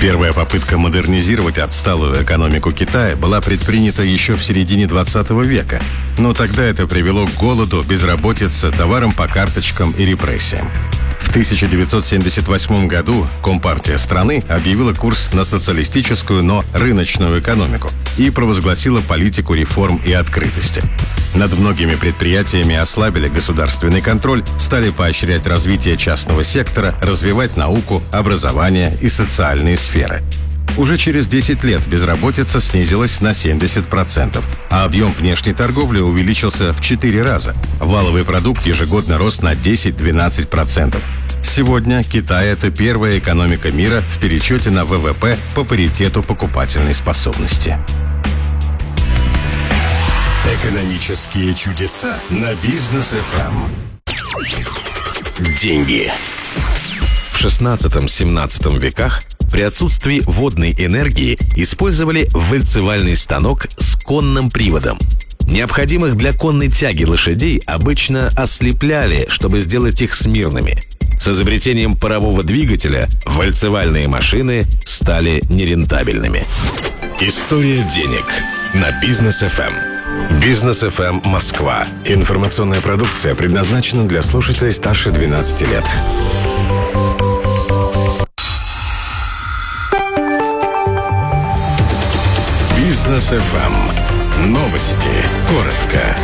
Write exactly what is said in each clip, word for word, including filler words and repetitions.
Первая попытка модернизировать отсталую экономику Китая была предпринята еще в середине двадцатого века, но тогда это привело к голоду, безработице, товарам по карточкам и репрессиям. В тысяча девятьсот семьдесят восьмом году Компартия страны объявила курс на социалистическую, но рыночную экономику и провозгласила политику реформ и открытости. Над многими предприятиями ослабили государственный контроль, стали поощрять развитие частного сектора, развивать науку, образование и социальные сферы. Уже через десять лет безработица снизилась на семьдесят процентов, а объем внешней торговли увеличился в четыре раза. Валовый продукт ежегодно рос на десять-двенадцать процентов. Сегодня Китай – это первая экономика мира в пересчете на вэ вэ пэ по паритету покупательной способности. Экономические чудеса на Бизнес эф эм. Деньги. В шестнадцатом-семнадцатом веках при отсутствии водной энергии использовали вальцевальный станок с конным приводом. Необходимых для конной тяги лошадей обычно ослепляли, чтобы сделать их смирными. С изобретением парового двигателя вальцевальные машины стали нерентабельными. История денег на Бизнес эф эм. Бизнес эф эм Москва. Информационная продукция предназначена для слушателей старше двенадцати лет. Бизнес эф эм. Новости. Коротко.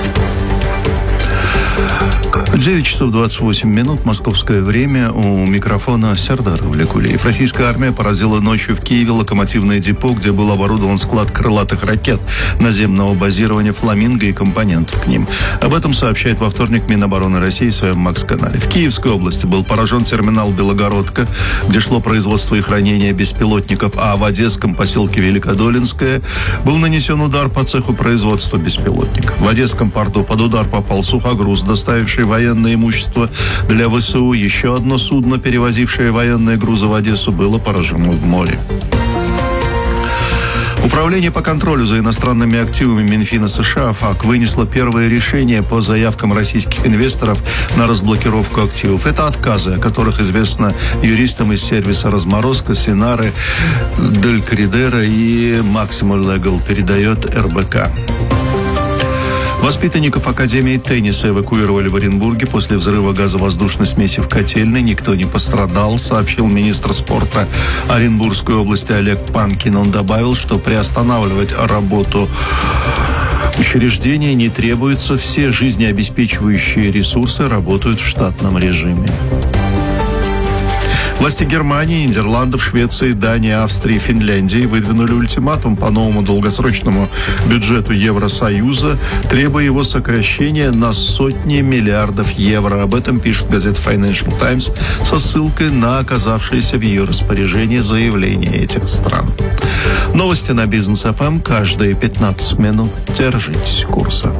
девять часов двадцать восемь минут, московское время. У микрофона Сердар Влекулиев. Российская армия поразила ночью в Киеве локомотивное депо, где был оборудован склад крылатых ракет наземного базирования «Фламинго» и компонентов к ним. Об этом сообщает во вторник Минобороны России в своем Макс-канале. В Киевской области был поражен терминал «Белогородка», где шло производство и хранение беспилотников, а в одесском поселке Великодолинское был нанесен удар по цеху производства беспилотников. В одесском порту под удар попал сухогруз, доставивший военное имущество для вэ эс у. Еще одно судно, перевозившее военные грузы в Одессу, было поражено в море. Управление по контролю за иностранными активами Минфина США ФАК вынесло первое решение по заявкам российских инвесторов на разблокировку активов. Это отказы, о которых известно юристам из сервиса «Разморозка», «Синары», «Дель Кридера» и «Максимум Легал», передает эр бэ ка. Воспитанников Академии тенниса эвакуировали в Оренбурге после взрыва газовоздушной смеси в котельной. Никто не пострадал, сообщил министр спорта Оренбургской области Олег Панкин. Он добавил, что приостанавливать работу учреждения не требуется. Все жизнеобеспечивающие ресурсы работают в штатном режиме. Власти Германии, Нидерландов, Швеции, Дании, Австрии, Финляндии выдвинули ультиматум по новому долгосрочному бюджету Евросоюза, требуя его сокращения на сотни миллиардов евро. Об этом пишет газета Financial Times со ссылкой на оказавшееся в ее распоряжении заявление этих стран. Новости на Бизнес эф эм каждые пятнадцать минут. Держитесь курса.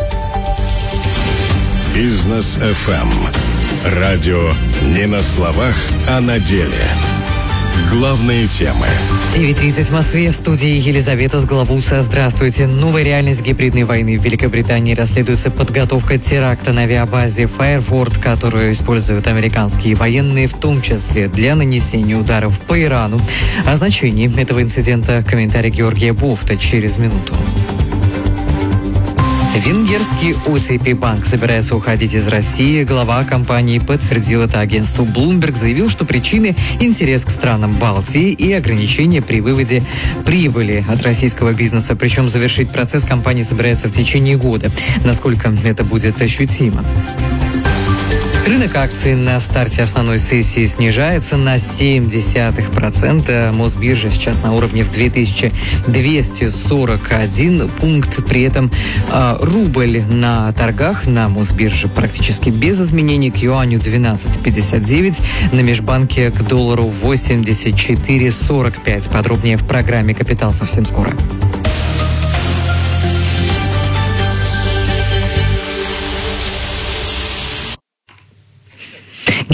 Бизнес эф эм. Радио не на словах, а на деле. Главные темы. девять тридцать в Москве. В студии Елизавета Сглавуца. Здравствуйте. Новая реальность гибридной войны. В Великобритании расследуется подготовка теракта на авиабазе Файерфорд, которую используют американские военные, в том числе для нанесения ударов по Ирану. О значении этого инцидента комментарий Георгия Бофта через минуту. Венгерский о ти пи-банк собирается уходить из России. Глава компании подтвердил это агентству Bloomberg. Заявил, что причины – интерес к странам Балтии и ограничения при выводе прибыли от российского бизнеса. Причем завершить процесс компания собирается в течение года. Насколько это будет ощутимо? Рынок акций на старте основной сессии снижается на семь десятых процента. Мосбиржа сейчас на уровне в две тысячи двести сорок один пункт. При этом э, рубль на торгах на Мосбирже практически без изменений. К юаню двенадцать пятьдесят девять. На межбанке к доллару восемьдесят четыре сорок пять. Подробнее в программе «Капитал» совсем скоро.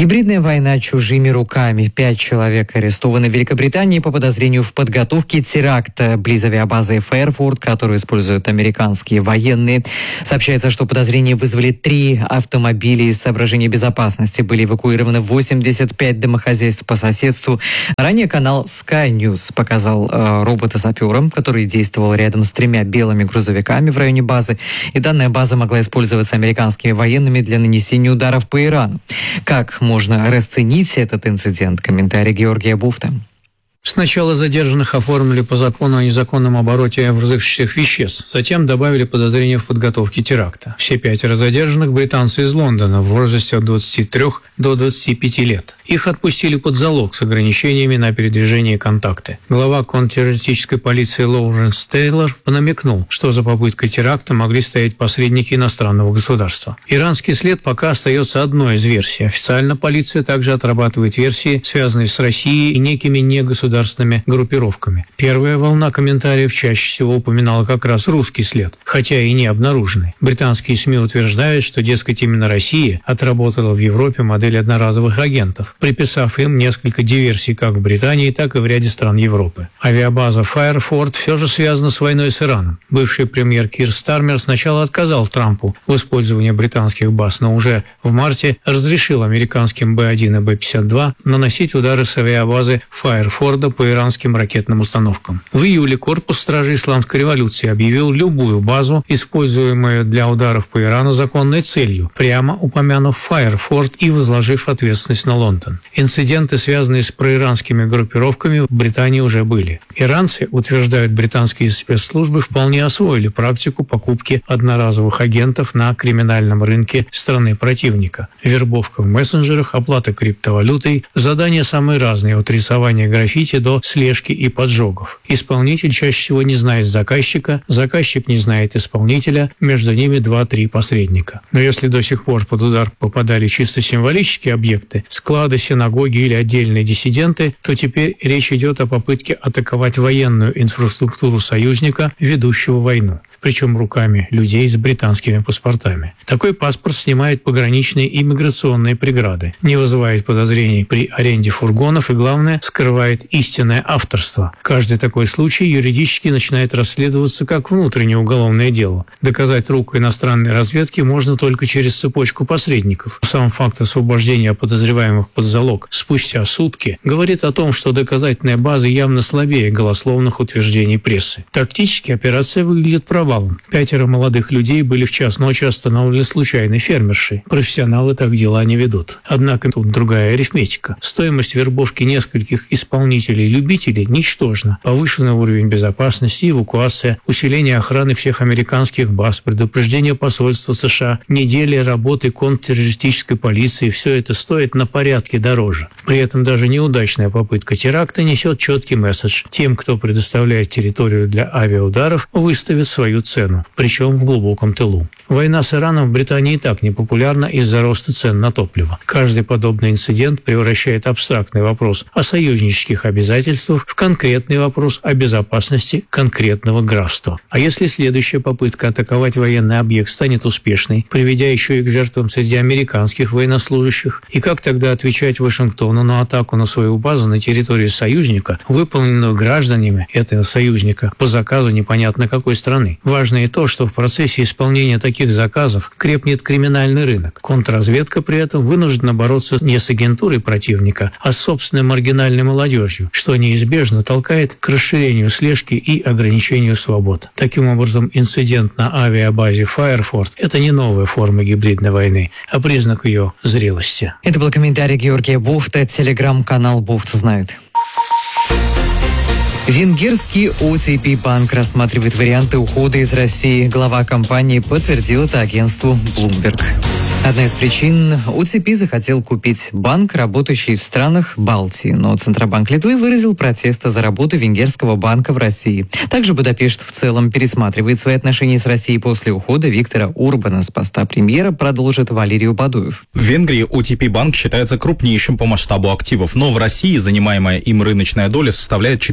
Гибридная война чужими руками. Пять человек арестованы в Великобритании по подозрению в подготовке теракта близ авиабазы Файрфорд, которую используют американские военные. Сообщается, что подозрения вызвали три автомобиля. Из соображений безопасности были эвакуированы восемьдесят пять домохозяйств по соседству. Ранее канал Sky News показал э, робота-сапера, который действовал рядом с тремя белыми грузовиками в районе базы. И данная база могла использоваться американскими военными для нанесения ударов по Ирану. Как можно расценить этот инцидент? Комментарий Георгия Буфта. Сначала задержанных оформили по закону о незаконном обороте взрывчатых веществ, затем добавили подозрение в подготовке теракта. Все пятеро задержанных – британцы из Лондона в возрасте от двадцати трёх до двадцати пяти лет. Их отпустили под залог с ограничениями на передвижение и контакты. Глава контртеррористической полиции Лоуренс Тейлор намекнул, что за попыткой теракта могли стоять посредники иностранного государства. Иранский след пока остается одной из версий. Официально полиция также отрабатывает версии, связанные с Россией и некими негосударственными государственными группировками. Первая волна комментариев чаще всего упоминала как раз русский след, хотя и не обнаруженный. Британские СМИ утверждают, что, дескать, именно Россия отработала в Европе модель одноразовых агентов, приписав им несколько диверсий как в Британии, так и в ряде стран Европы. Авиабаза Файрфорд все же связана с войной с Ираном. Бывший премьер Кир Стармер сначала отказал Трампу в использовании британских баз, но уже в марте разрешил американским Бэ один и Бэ пятьдесят два наносить удары с авиабазы Файрфорда по иранским ракетным установкам. В июле корпус стражей исламской революции объявил любую базу, используемую для ударов по Ирану, законной целью, прямо упомянув Файрфорд и возложив ответственность на Лондон. Инциденты, связанные с проиранскими группировками, в Британии уже были. Иранцы, утверждают британские спецслужбы, вполне освоили практику покупки одноразовых агентов на криминальном рынке страны противника. Вербовка в мессенджерах, оплата криптовалютой, задания самые разные, от рисования граффити до слежки и поджогов. Исполнитель чаще всего не знает заказчика, заказчик не знает исполнителя, между ними два-три посредника. Но если до сих пор под удар попадали чисто символические объекты, склады, синагоги или отдельные диссиденты, то теперь речь идет о попытке атаковать военную инфраструктуру союзника, ведущего войну, причем руками людей с британскими паспортами. Такой паспорт снимает пограничные и миграционные преграды, не вызывает подозрений при аренде фургонов и, главное, скрывает истинное авторство. Каждый такой случай юридически начинает расследоваться как внутреннее уголовное дело. Доказать руку иностранной разведки можно только через цепочку посредников. Сам факт освобождения подозреваемых под залог спустя сутки говорит о том, что доказательная база явно слабее голословных утверждений прессы. Тактически операция выглядит провалом. Пятеро молодых людей были в час ночи остановлены случайной фермершей. Профессионалы так дела не ведут. Однако тут другая арифметика. Стоимость вербовки нескольких исполнителей-любителей ничтожна. Повышенный уровень безопасности, эвакуация, усиление охраны всех американских баз, предупреждение посольства США, неделя работы контртеррористической полиции – все это стоит на порядке дороже. При этом даже неудачная попытка теракта несет четкий месседж. Тем, кто предоставляет территорию для авиаударов, выставит свою цену, причем в глубоком тылу. Война с Ираном в Британии и так непопулярна из-за роста цен на топливо. Каждый подобный инцидент превращает абстрактный вопрос о союзнических обязательствах в конкретный вопрос о безопасности конкретного графства. А если следующая попытка атаковать военный объект станет успешной, приведя еще и к жертвам среди американских военнослужащих, и как тогда отвечать Вашингтону на атаку на свою базу на территории союзника, выполненную гражданами этого союзника по заказу непонятно какой страны? Важно и то, что в процессе исполнения таких заказов крепнет криминальный рынок. Контрразведка при этом вынуждена бороться не с агентурой противника, а с собственной маргинальной молодежью, что неизбежно толкает к расширению слежки и ограничению свобод. Таким образом, инцидент на авиабазе Файрфорд – это не новая форма гибридной войны, а признак ее зрелости. Это был комментарий Георгия Буфта, телеграм-канал «Буфт знает». Венгерский о ти пи банк рассматривает варианты ухода из России. Глава компании подтвердил это агентству Bloomberg. Одна из причин – о ти пи захотел купить банк, работающий в странах Балтии, но Центробанк Литвы выразил протест за работу венгерского банка в России. Также Будапешт в целом пересматривает свои отношения с Россией после ухода Виктора Урбана с поста премьера, продолжит Валерий Бадуев. В Венгрии о ти пи банк считается крупнейшим по масштабу активов, но в России занимаемая им рыночная доля составляет ноль целых четыре десятых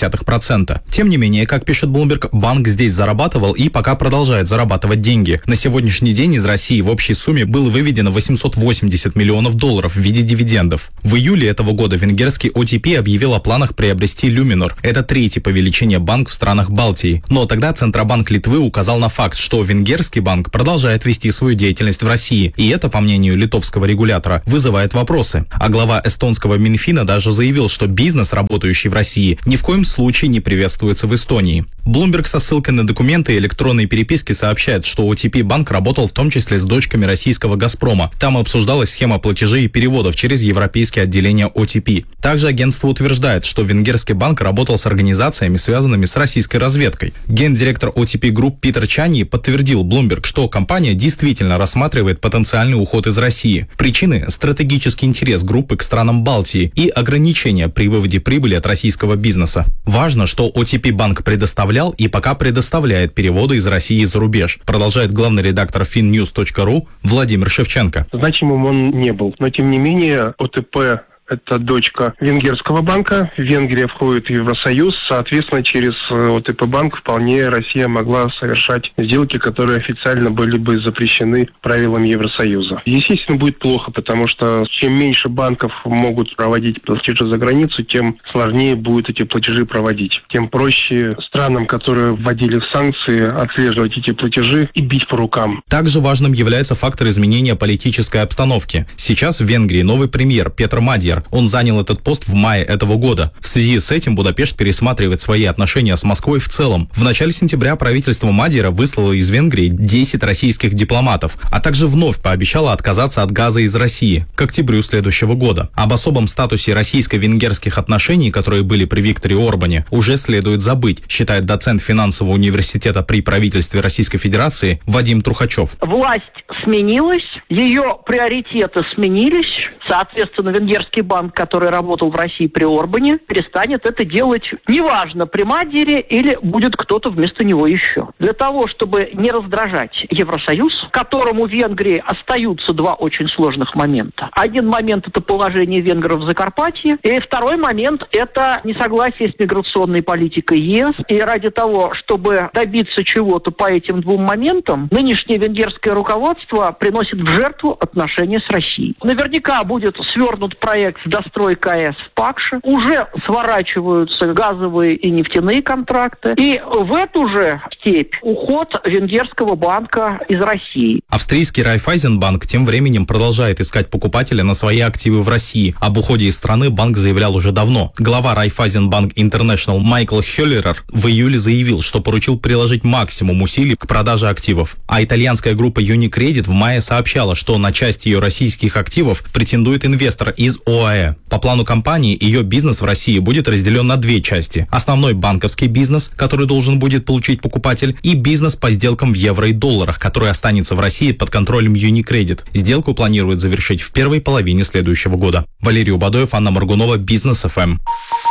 десятых процента. Тем не менее, как пишет Bloomberg, банк здесь зарабатывал и пока продолжает зарабатывать деньги. На сегодняшний день из России в общей сумме было выведено восемьсот восемьдесят миллионов долларов в виде дивидендов. В июле этого года венгерский о ти пи объявил о планах приобрести Luminor. Это третий по величине банк в странах Балтии. Но тогда Центробанк Литвы указал на факт, что венгерский банк продолжает вести свою деятельность в России. И это, по мнению литовского регулятора, вызывает вопросы. А глава эстонского Минфина даже заявил, что бизнес, работающий в России, ни в коем случае не приветствуется в Эстонии. Bloomberg со ссылкой на документы и электронные переписки сообщает, что о ти пи банк работал в том числе с дочками российского «Газпрома». Там обсуждалась схема платежей и переводов через европейские отделения о ти пи. Также агентство утверждает, что венгерский банк работал с организациями, связанными с российской разведкой. Гендиректор о ти пи Group Питер Чани подтвердил Bloomberg, что компания действительно рассматривает потенциальный уход из России. Причины – стратегический интерес группы к странам Балтии и ограничения при выводе прибыли от российского бизнеса. Важно, что о ти пи банк предоставлял и пока предоставляет переводы из России за рубеж, продолжает главный редактор финньюз точка ру Владимир Шевченко. Значимым он не был, но тем не менее о тэ пэ – это дочка венгерского банка. Венгрия входит в Евросоюз. Соответственно, через о тэ пэ банк вполне Россия могла совершать сделки, которые официально были бы запрещены правилами Евросоюза. Естественно, будет плохо, потому что чем меньше банков могут проводить платежи за границу, тем сложнее будет эти платежи проводить. Тем проще странам, которые вводили санкции, отслеживать эти платежи и бить по рукам. Также важным является фактор изменения политической обстановки. Сейчас в Венгрии новый премьер Петр Мадьяр. Он занял этот пост в мае этого года. В связи с этим Будапешт пересматривает свои отношения с Москвой в целом. В начале сентября правительство Мадьяра выслало из Венгрии десять российских дипломатов, а также вновь пообещало отказаться от газа из России к октябрю следующего года. Об особом статусе российско-венгерских отношений, которые были при Викторе Орбане, уже следует забыть, считает доцент финансового университета при правительстве Российской Федерации Вадим Трухачев. Власть сменилась, ее приоритеты сменились. Соответственно, венгерский банк, который работал в России при Орбане, перестанет это делать, неважно, при Мадьяре или будет кто-то вместо него еще. Для того, чтобы не раздражать Евросоюз, которому в Венгрии остаются два очень сложных момента. Один момент – это положение венгров в Закарпатье, и второй момент – это несогласие с миграционной политикой ЕС. И ради того, чтобы добиться чего-то по этим двум моментам, нынешнее венгерское руководство приносит в жертву отношения с Россией. Наверняка будет будет свернут проект «Дострой КАЭС» в Пакше. Уже сворачиваются газовые и нефтяные контракты. И в эту же степь уход венгерского банка из России. Австрийский Райффайзенбанк тем временем продолжает искать покупателя на свои активы в России. Об уходе из страны банк заявлял уже давно. Глава Райффайзенбанк Интернешнл Майкл Хёллерер в июле заявил, что поручил приложить максимум усилий к продаже активов. А итальянская группа Unicredit в мае сообщала, что на часть ее российских активов претендует инвестор из ОАЭ. По плану компании, ее бизнес в России будет разделен на две части. Основной банковский бизнес, который должен будет получить покупатель, и бизнес по сделкам в евро и долларах, который останется в России под контролем Unicredit. Сделку планируют завершить в первой половине следующего года. Валерий Убадоев, Анна Моргунова, Бизнес эф эм.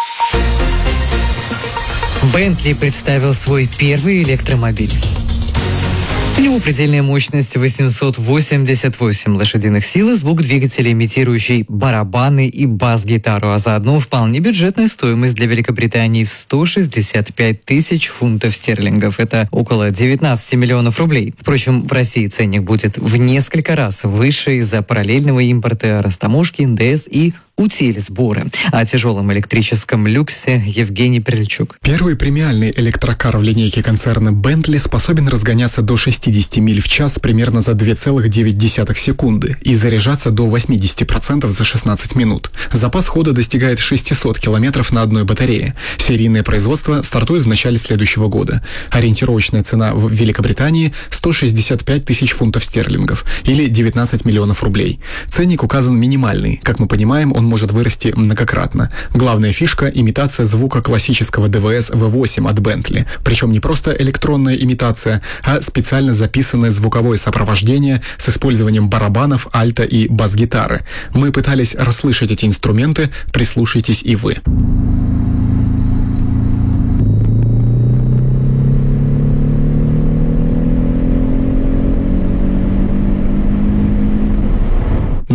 Бентли представил свой первый электромобиль. У него предельная мощность восемьсот восемьдесят восемь лошадиных сил и звук двигателя, имитирующий барабаны и бас-гитару, а заодно вполне бюджетная стоимость для Великобритании в сто шестьдесят пять тысяч фунтов стерлингов. Это около девятнадцать миллионов рублей. Впрочем, в России ценник будет в несколько раз выше из-за параллельного импорта, растаможки, эн дэ эс и утиль сборы. О тяжелом электрическом люксе Евгений Прильчук. Первый премиальный электрокар в линейке концерна Bentley способен разгоняться до шестьдесят миль в час примерно за две целых девять десятых секунды и заряжаться до восемьдесят процентов за шестнадцать минут. Запас хода достигает шестьсот километров на одной батарее. Серийное производство стартует в начале следующего года. Ориентировочная цена в Великобритании – сто шестьдесят пять тысяч фунтов стерлингов или девятнадцать миллионов рублей. Ценник указан минимальный. Как мы понимаем, он может вырасти многократно. Главная фишка – имитация звука классического дэ вэ эс вэ восемь от Bentley. Причем не просто электронная имитация, а специально записанное звуковое сопровождение с использованием барабанов, альта и бас-гитары. Мы пытались расслышать эти инструменты, прислушайтесь и вы.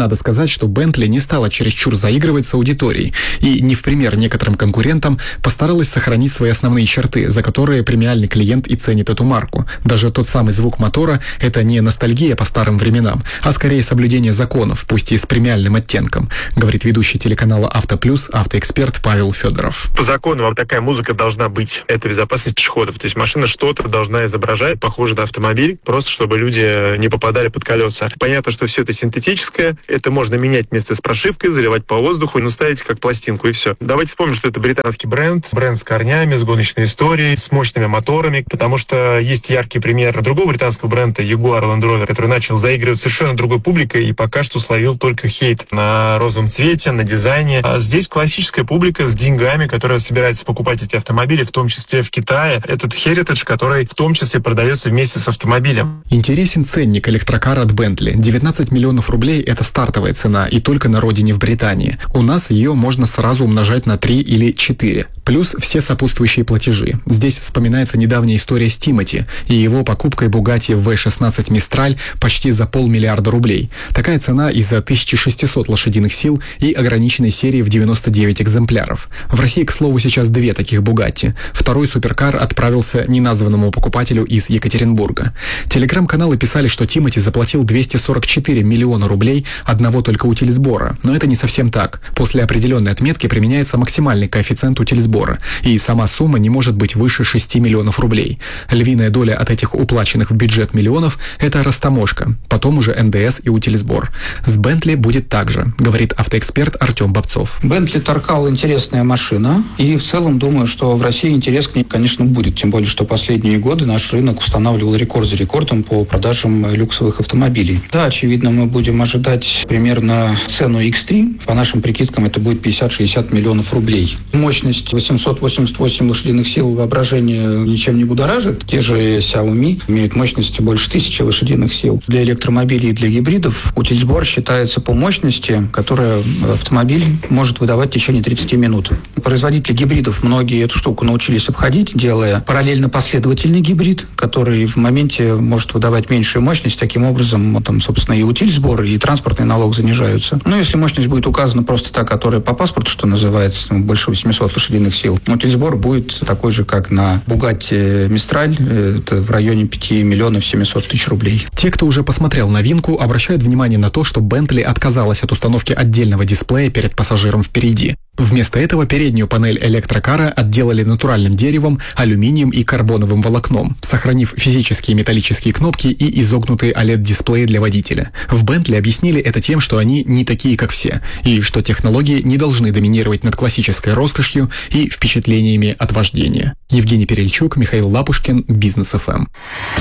Надо сказать, что Bentley не стала чересчур заигрывать с аудиторией и, не в пример некоторым конкурентам, постаралась сохранить свои основные черты, за которые премиальный клиент и ценит эту марку. Даже тот самый звук мотора – это не ностальгия по старым временам, а скорее соблюдение законов, пусть и с премиальным оттенком, говорит ведущий телеканала «Автоплюс» автоэксперт Павел Федоров. По закону вот такая музыка должна быть. Это безопасность пешеходов. То есть машина что-то должна изображать, похоже на автомобиль, просто чтобы люди не попадали под колеса. Понятно, что все это синтетическое, это можно менять вместе с прошивкой, заливать по воздуху, ну, ставить как пластинку, и все. Давайте вспомним, что это британский бренд, бренд с корнями, с гоночной историей, с мощными моторами, потому что есть яркий пример другого британского бренда Jaguar Land Rover, который начал заигрывать совершенно другой публикой и пока что словил только хейт на розовом цвете, на дизайне. А здесь классическая публика с деньгами, которая собирается покупать эти автомобили, в том числе в Китае. Этот Heritage, который в том числе продается вместе с автомобилем. Интересен ценник электрокара от Bentley. девятнадцать миллионов рублей – это стартовая цена, и только на родине в Британии. У нас ее можно сразу умножать на три или четыре. Плюс все сопутствующие платежи. Здесь вспоминается недавняя история с Тимоти и его покупкой Bugatti ви шестнадцать Mistral почти за полмиллиарда рублей. Такая цена из-за тысяча шестьсот лошадиных сил и ограниченной серии в девяносто девять экземпляров. В России, к слову, сейчас две таких Bugatti. Второй суперкар отправился неназванному покупателю из Екатеринбурга. Телеграм-каналы писали, что Тимоти заплатил двести сорок четыре миллиона рублей одного только утильсбора. Но это не совсем так. После определенной отметки применяется максимальный коэффициент утильсбора, и сама сумма не может быть выше шести миллионов рублей. Львиная доля от этих уплаченных в бюджет миллионов – это растаможка, потом уже эн дэ эс и утильсбор. С Bentley будет так же, говорит автоэксперт Артем Бобцов. Bentley Таркал интересная машина, и в целом думаю, что в России интерес к ней, конечно, будет. Тем более, что последние годы наш рынок устанавливал рекорд за рекордом по продажам люксовых автомобилей. Да, очевидно, мы будем ожидать примерно цену икс три. По нашим прикидкам, это будет пятьдесят-шестьдесят миллионов рублей. Мощность восемьсот восемьдесят восемь лошадиных сил, воображение ничем не будоражит. Те же Xiaomi имеют мощность больше тысячи лошадиных сил. Для электромобилей и для гибридов утильсбор считается по мощности, которая автомобиль может выдавать в течение тридцати минут. Производители гибридов многие эту штуку научились обходить, делая параллельно последовательный гибрид, который в моменте может выдавать меньшую мощность. Таким образом, там, собственно, и утильсбор, и транспортный налог занижаются. Но если мощность будет указана просто та, которая по паспорту, что называется, больше восьмисот лошадиных сил, утильсбор будет такой же, как на Bugatti Mistral, это в районе пяти миллионов семисот тысяч рублей. Те, кто уже посмотрел новинку, обращают внимание на то, что Bentley отказалась от установки отдельного дисплея перед пассажиром впереди. Вместо этого переднюю панель электрокара отделали натуральным деревом, алюминием и карбоновым волокном, сохранив физические металлические кнопки и изогнутые о лед-дисплеи для водителя. В Bentley объяснили это тем, что они не такие, как все, и что технологии не должны доминировать над классической роскошью и впечатлениями от вождения. Евгений Перельчук, Михаил Лапушкин, Бизнес эф эм.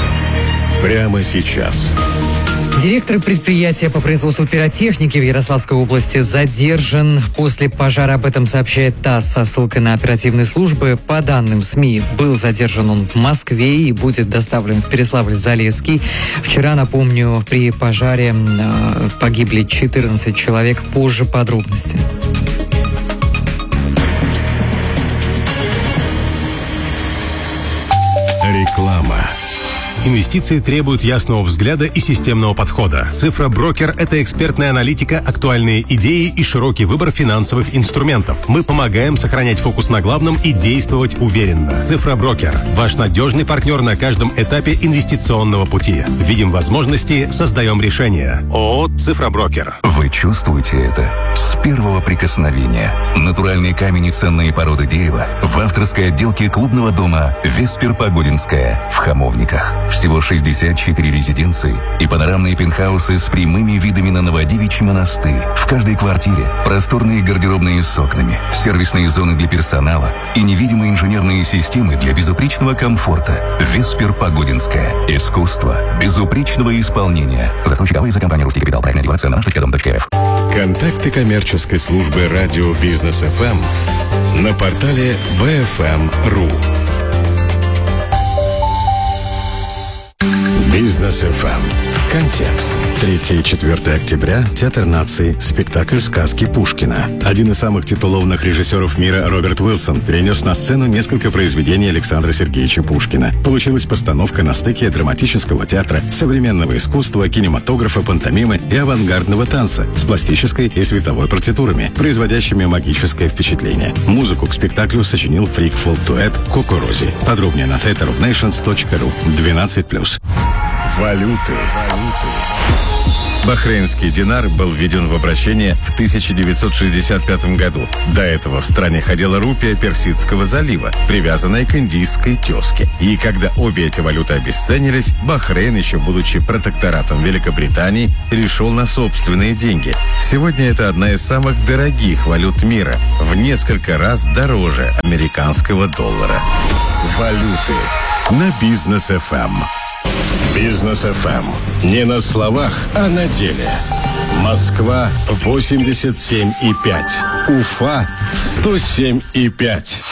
Прямо сейчас. Директор предприятия по производству пиротехники в Ярославской области задержан после пожара. Об этом сообщает ТАСС со ссылкой на оперативные службы. По данным СМИ, был задержан он в Москве и будет доставлен в Переславль-Залесский. Вчера, напомню, при пожаре э, погибли четырнадцать человек. Позже подробности. Реклама. Инвестиции требуют ясного взгляда и системного подхода. Цифра-брокер – это экспертная аналитика, актуальные идеи и широкий выбор финансовых инструментов. Мы помогаем сохранять фокус на главном и действовать уверенно. Цифра-брокер – ваш надежный партнер на каждом этапе инвестиционного пути. Видим возможности, создаем решения. ООО «Цифра-брокер». Вы чувствуете это с первого прикосновения. Натуральный камень и ценные породы дерева в авторской отделке клубного дома «Веспер Погодинская» в Хамовниках. Всего шестьдесят четыре резиденции и панорамные пентхаусы с прямыми видами на Новодевичий монастырь. В каждой квартире просторные гардеробные с окнами, сервисные зоны для персонала и невидимые инженерные системы для безупречного комфорта. Веспер Погодинская. Искусство безупречного исполнения. Застройщик за компанию «Русский Капитал». Проектная декларация на точка дом точка рф. Контакты коммерческой службы радио Бизнес эф эм на портале би эф эм точка ру. Бизнес эф эм. Контекст. третьего и четвёртого октября Театр нации. Спектакль сказки Пушкина. Один из самых титулованных режиссеров мира Роберт Уилсон перенес на сцену несколько произведений Александра Сергеевича Пушкина. Получилась постановка на стыке драматического театра, современного искусства, кинематографа, пантомимы и авангардного танца с пластической и световой партитурами, производящими магическое впечатление. Музыку к спектаклю сочинил фрик-фолк-дуэт Кукурузи. Подробнее на theatre of nations точка ру. двенадцать плюс. Валюты. Бахрейнский динар был введен в обращение в тысяча девятьсот шестьдесят пятом году. До этого в стране ходила рупия Персидского залива, привязанная к индийской тезке. И когда обе эти валюты обесценились, Бахрейн, еще будучи протекторатом Великобритании, перешел на собственные деньги. Сегодня это одна из самых дорогих валют мира, в несколько раз дороже американского доллара. Валюты на Бизнес эф эм. Бизнес эф эм. Не на словах, а на деле. Москва восемьдесят семь и пять. Уфа сто семь и пять.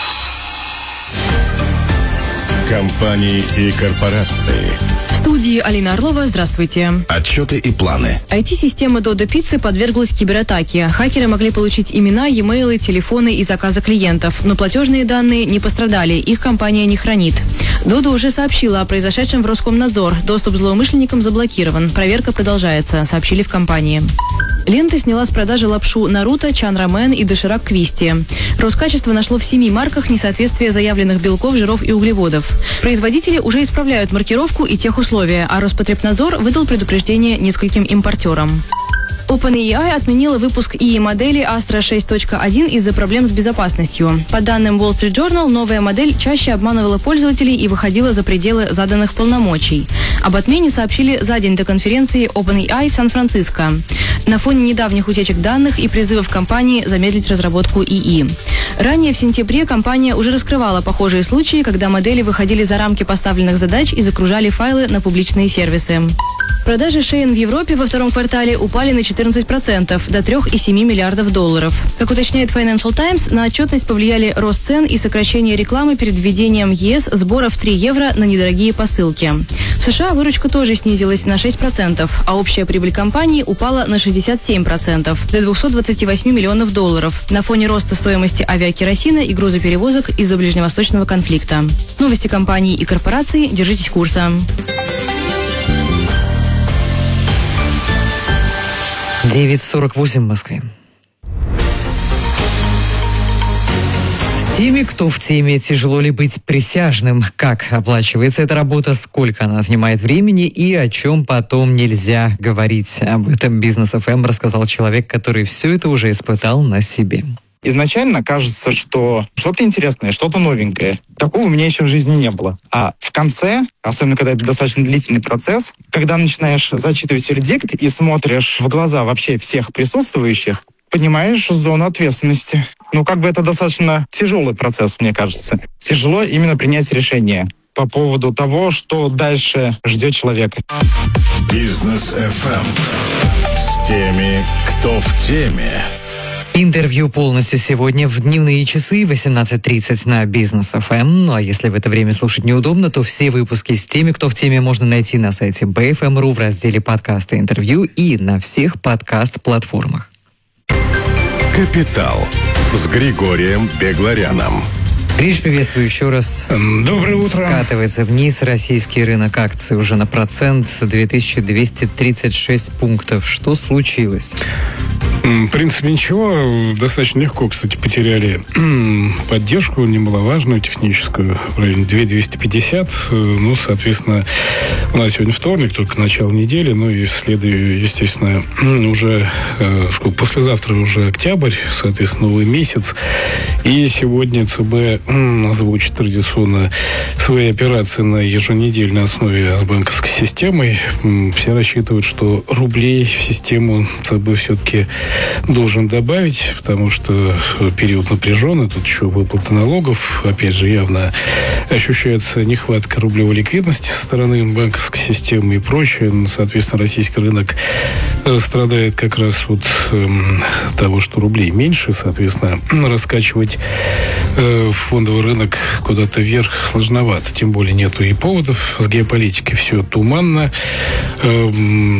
Компании и корпорации. В студии Алина Орлова. Здравствуйте. Отчеты и планы. ай ти-система Dodo Pizza подверглась кибератаке. Хакеры могли получить имена, e-mail, телефоны и заказы клиентов, но платежные данные не пострадали, их компания не хранит. Dodo уже сообщила о произошедшем в Роскомнадзор. Доступ злоумышленникам заблокирован. Проверка продолжается, сообщили в компании. Лента сняла с продажи лапшу Наруто, Чан Рамен и Доширак Квисти. Роскачество нашло в семи марках несоответствие заявленных белков, жиров и углеводов. Производители уже исправляют маркировку и техусловия, а Роспотребнадзор выдал предупреждение нескольким импортерам. OpenAI отменила выпуск ай и-модели Astra шесть точка один из-за проблем с безопасностью. По данным Wall Street Journal, новая модель чаще обманывала пользователей и выходила за пределы заданных полномочий. Об отмене сообщили за день до конференции OpenAI в Сан-Франциско. На фоне недавних утечек данных и призывов компании замедлить разработку ИИ. Ранее в сентябре компания уже раскрывала похожие случаи, когда модели выходили за рамки поставленных задач и загружали файлы на публичные сервисы. Продажи Shein в Европе во втором квартале упали на четырнадцать процентов, до три целых семь десятых миллиардов долларов. Как уточняет Financial Times, на отчетность повлияли рост цен и сокращение рекламы перед введением ЕС сбора в три евро на недорогие посылки. В США выручка тоже снизилась на шесть процентов, а общая прибыль компании упала на шестьдесят семь процентов, до двухсот двадцати восьми миллионов долларов, на фоне роста стоимости авиакеросина и грузоперевозок из-за ближневосточного конфликта. Новости компаний и корпораций. Держитесь курса. девять сорок восемь в Москве. С теми, кто в теме, тяжело ли быть присяжным, как оплачивается эта работа, сколько она отнимает времени и о чем потом нельзя говорить. Об этом Бизнес эф эм рассказал человек, который все это уже испытал на себе. Изначально кажется, что что-то интересное, что-то новенькое. Такого у меня еще в жизни не было. А в конце, особенно когда это достаточно длительный процесс, когда начинаешь зачитывать вердикт и смотришь в глаза вообще всех присутствующих, понимаешь зону ответственности. Ну, как бы это достаточно тяжелый процесс, мне кажется. Тяжело именно принять решение по поводу того, что дальше ждет человека. Бизнес эф эм. С теми, кто в теме. Интервью полностью сегодня в дневные часы восемнадцать тридцать на Бизнес эф эм. Ну а если в это время слушать неудобно, то все выпуски с теми, кто в теме, можно найти на сайте би эф эм точка ру в разделе «Подкасты и интервью» и на всех подкаст-платформах. Капитал с Григорием Бегларяном. Гриш, приветствую еще раз. Доброе утро. Скатывается вниз российский рынок акций уже на процент, две тысячи двести тридцать шесть пунктов. Что случилось? В принципе, ничего. Достаточно легко, кстати, потеряли поддержку немаловажную, техническую, в районе две тысячи двести пятьдесят. Ну, соответственно, у нас сегодня вторник, только начало недели, ну и следую, естественно, уже сколько, послезавтра уже октябрь, соответственно, новый месяц. И сегодня ЦБ озвучит традиционно свои операции на еженедельной основе с банковской системой. Все рассчитывают, что рублей в систему ЦБ все-таки должен добавить, потому что период напряженный, тут еще выплаты налогов, опять же, явно ощущается нехватка рублевой ликвидности со стороны банковской системы и прочее. Соответственно, российский рынок страдает как раз от э, того, что рублей меньше, соответственно, раскачивать э, фондовый рынок куда-то вверх сложновато, тем более нету и поводов, с геополитикой все туманно, э,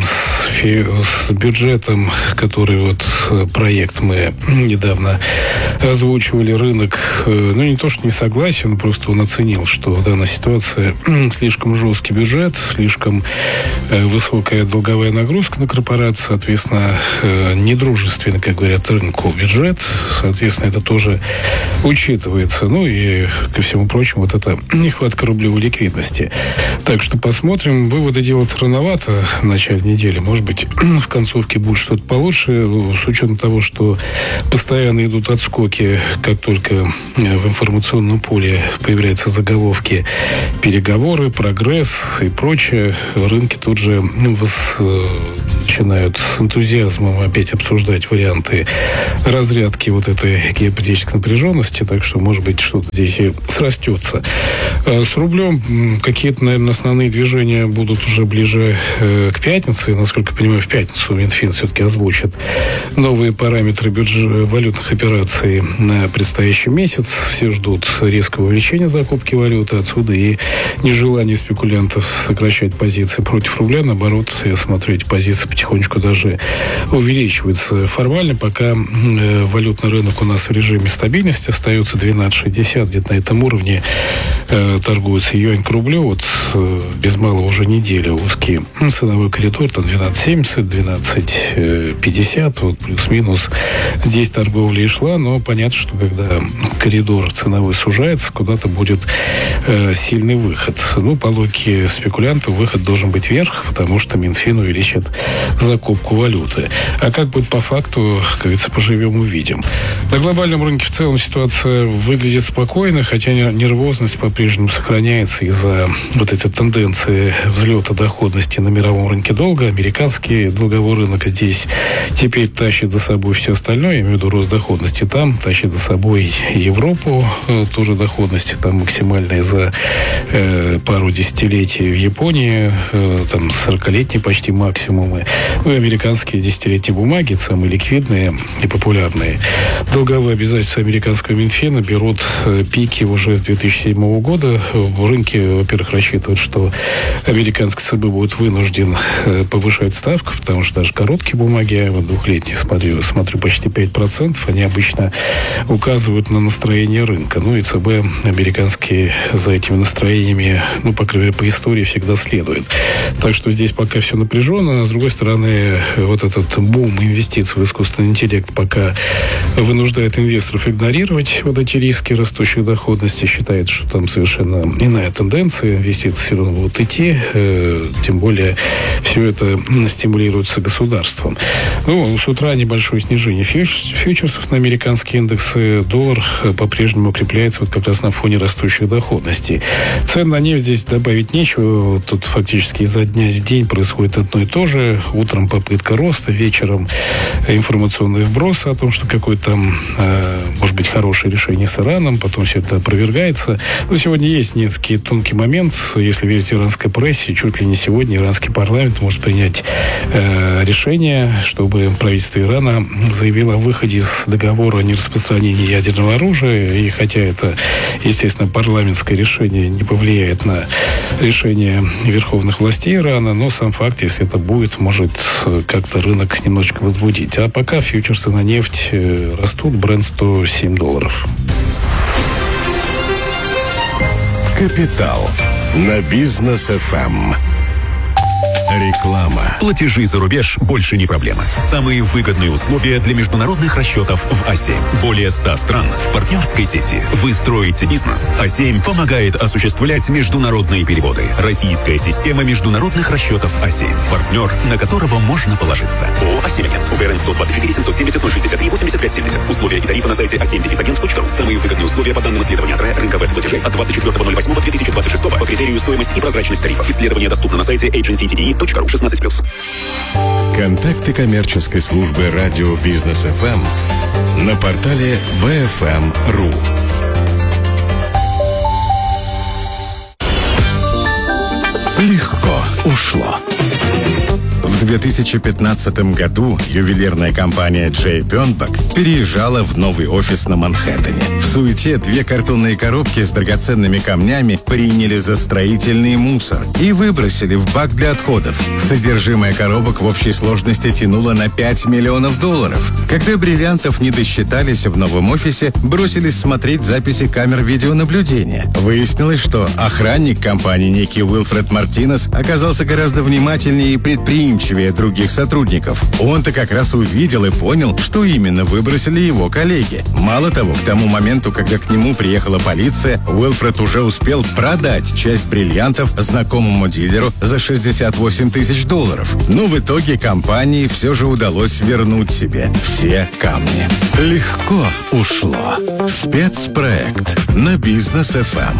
с, с бюджетом, который вот проект мы недавно озвучивали, рынок, э, ну не то, что не согласен, просто он оценил, что в данной ситуации слишком жесткий бюджет, слишком э, высокая долговая нагрузка на корпорации, соответственно, э, недружественный, как говорят, рынку бюджет, соответственно, это тоже учитывается. Ну и, ко всему прочему, вот это нехватка рублевой ликвидности. Так что посмотрим. Выводы делать рановато в начале недели. Может быть, в концовке будет что-то получше, с учетом того, что постоянно идут отскоки, как только в информационном поле появляются заголовки переговоры, прогресс и прочее, рынки тут же ну, вос, начинают с энтузиазмом опять обсуждать варианты разрядки вот этой геополитической напряженности, так что, может быть, что-то здесь и срастется. С рублем какие-то, наверное, основные движения будут уже ближе к пятнице. Насколько я понимаю, в пятницу Минфин все-таки озвучит новые параметры бюджет, валютных операций на предстоящий месяц. Все ждут резкого увеличения закупки валюты. Отсюда и нежелание спекулянтов сокращать позиции против рубля. Наоборот, я смотрю, эти позиции потихонечку даже увеличиваются. Формально пока э, валютный рынок у нас в режиме стабильности остается двенадцать шестьдесят, где-то на этом уровне э, торгуется юань к рублю. Вот э, без малого уже неделя узкий ценовой коридор, там двенадцать семьдесят, двенадцать пятьдесят, вот плюс-минус. Здесь торговля и шла, но понятно, что когда коридор ценовой сужается, куда-то будет э, сильный выход. Ну, по логике спекулянтов, выход должен быть вверх, потому что Минфин увеличит закупку валюты. А как будет по факту, как говорится, поживем, увидим. На глобальном рынке в целом ситуация выглядит спокойно, хотя нервозность по-прежнему сохраняется из-за вот этой тенденции взлета доходности на мировом рынке долга. Американский долговой рынок здесь теперь тащит за собой все остальное, я имею в виду рост доходности там, тащит за собой Европу, тоже доходности там максимальные за э, пару десятилетий в Японии, э, там сорокалетние почти максимумы. Ну и американские десятилетние бумаги, самые ликвидные и популярные. Долговые обязательства американского Минфина берут э, пики уже с две тысячи седьмого года. В рынке, во-первых, рассчитывают, что американский ЦБ будет вынужден э, повышать ставку, потому что даже короткие бумаги, я вот двухлетние смотрю, смотрю почти пять процентов, они обычно указывают на настроение рынка. Ну и ЦБ американские за этими настроениями, ну, по крайней мере, по истории всегда следует. Так что здесь пока все напряженно. С другой стороны, вот этот бум инвестиций в искусственный интеллект пока вынуждает инвесторов игнорировать вот эти риски растущей доходности. Считается, что там совершенно иная тенденция. Инвестиции все равно будут идти. Э, тем более все это стимулируется государством. Ну, с утра небольшое снижение фьюч- фьючерсов на американские индексы. Доллар по-прежнему укрепляется вот как раз на фоне растущих доходностей. Цен на нефть здесь добавить нечего. Тут фактически изо дня в день происходит одно и то же. Утром попытка роста, вечером информационные вбросы о том, что какое-то там, э, может быть, хорошее решение с Ираном, потом все это опровергается. Но сегодня есть некий тонкий момент. Если верить иранской прессе, чуть ли не сегодня иранский парламент может принять э, решение, чтобы правительство Ирана заявило о выходе из договора о нераспространении ядерного оружия. И хотя это, естественно, парламентское решение не повлияет на решение верховных властей Ирана, но сам факт, если это будет, может как-то рынок немножечко возбудить. А пока фьючерсы на нефть растут, Брент сто семь долларов. Капитал на Бизнес эф эм. Реклама. Платежи за рубеж больше не проблема. Самые выгодные условия для международных расчетов в а семь. Более ста стран в партнерской сети. Вы строите бизнес. а семь помогает осуществлять международные переводы. Российская система международных расчетов а семь. Партнер, на которого можно положиться. ООО «а семь Агент». УГРН сто двадцать четыре семьсот семьдесят ноль шестьдесят три восемьдесят пять семьдесят. Условия и тарифы на сайте а семь агент точка ру. Самые выгодные условия по данным исследования АТРЭ рынковых платежей от двадцать четвёртого ноль восьмого две тысячи двадцать шестого по критерию стоимость и прозрачность тарифов. Исследование доступно на сайте эйдженси ти ди и точка ру шестнадцать плюс. Контакты коммерческой службы радио Бизнес эф эм на портале би эф эм точка ру. Легко ушло. В две тысячи пятнадцатом году ювелирная компания Джей Бёрнбак переезжала в новый офис на Манхэттене. В суете две картонные коробки с драгоценными камнями приняли за строительный мусор и выбросили в бак для отходов. Содержимое коробок в общей сложности тянуло на пять миллионов долларов. Когда бриллиантов не досчитались в новом офисе, бросились смотреть записи камер видеонаблюдения. Выяснилось, что охранник компании некий Уилфред Мартинес оказался гораздо внимательнее и предприимчивее других сотрудников. Он-то как раз увидел и понял, что именно выбросили его коллеги. Мало того, к тому моменту, когда к нему приехала полиция, Уилфред уже успел продать часть бриллиантов знакомому дилеру за шестьдесят восемь тысяч долларов. Но в итоге компании все же удалось вернуть себе все камни. Легко ушло. Спецпроект на Бизнес эф эм.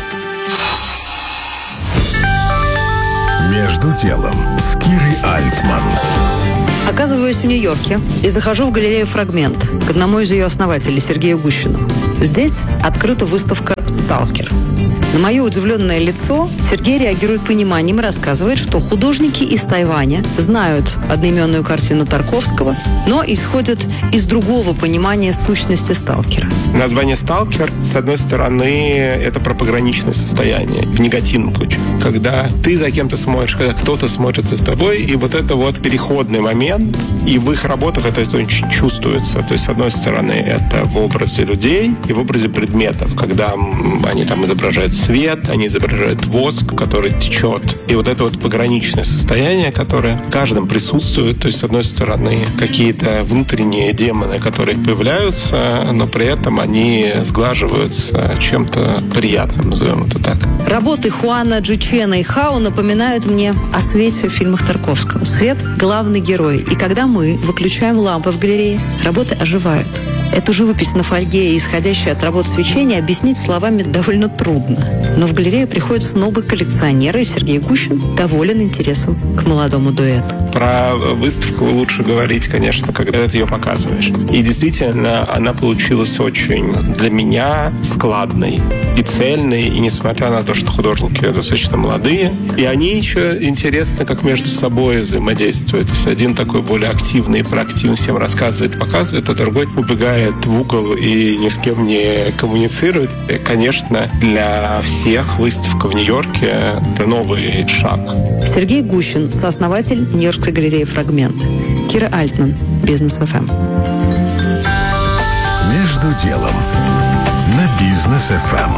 Между делом с Кирой Альтман. Оказываюсь в Нью-Йорке и захожу в галерею «Фрагмент» к одному из ее основателей, Сергею Гущину. Здесь открыта выставка «Сталкер». На мое удивленное лицо Сергей реагирует пониманием и рассказывает, что художники из Тайваня знают одноименную картину Тарковского, но исходят из другого понимания сущности сталкера. Название «сталкер», с одной стороны, это про пограничное состояние, в негативном ключе. Когда ты за кем-то смотришь, когда кто-то смотрит за тобой, и вот это вот переходный момент, и в их работах это очень чувствуется. То есть, с одной стороны, это в образе людей и в образе предметов, когда они там изображают свет, они изображают воск, который течет. И вот это вот пограничное состояние, которое в каждом присутствует. То есть, с одной стороны, какие-то внутренние демоны, которые появляются, но при этом они сглаживаются чем-то приятным, назовем это так. Работы Хуана Джи Чена и Хао напоминают мне о свете в фильмах Тарковского. Свет – главный герой. И когда мы выключаем лампы в галерее, работы оживают. Эту живопись на фольге, исходящую от работ свечения, объяснить словами довольно трудно. Но в галерею приходят снобы коллекционеры, и Сергей Гущин доволен интересом к молодому дуэту. Про выставку лучше говорить, конечно, когда ты ее показываешь. И действительно, она получилась очень для меня складной и цельной, и несмотря на то, что художники достаточно молодые, и они еще интересны, как между собой взаимодействуют. То есть один такой более активный и проактивный, всем рассказывает, показывает, а другой убегает в угол и ни с кем не коммуницирует. И, конечно, для всех выставка в Нью-Йорке – это новый шаг. Сергей Гущин, сооснователь Нью-Йоркской галереи «Фрагмент». Кира Альтман, Бизнес эф эм. Между делом на Бизнес эф эм.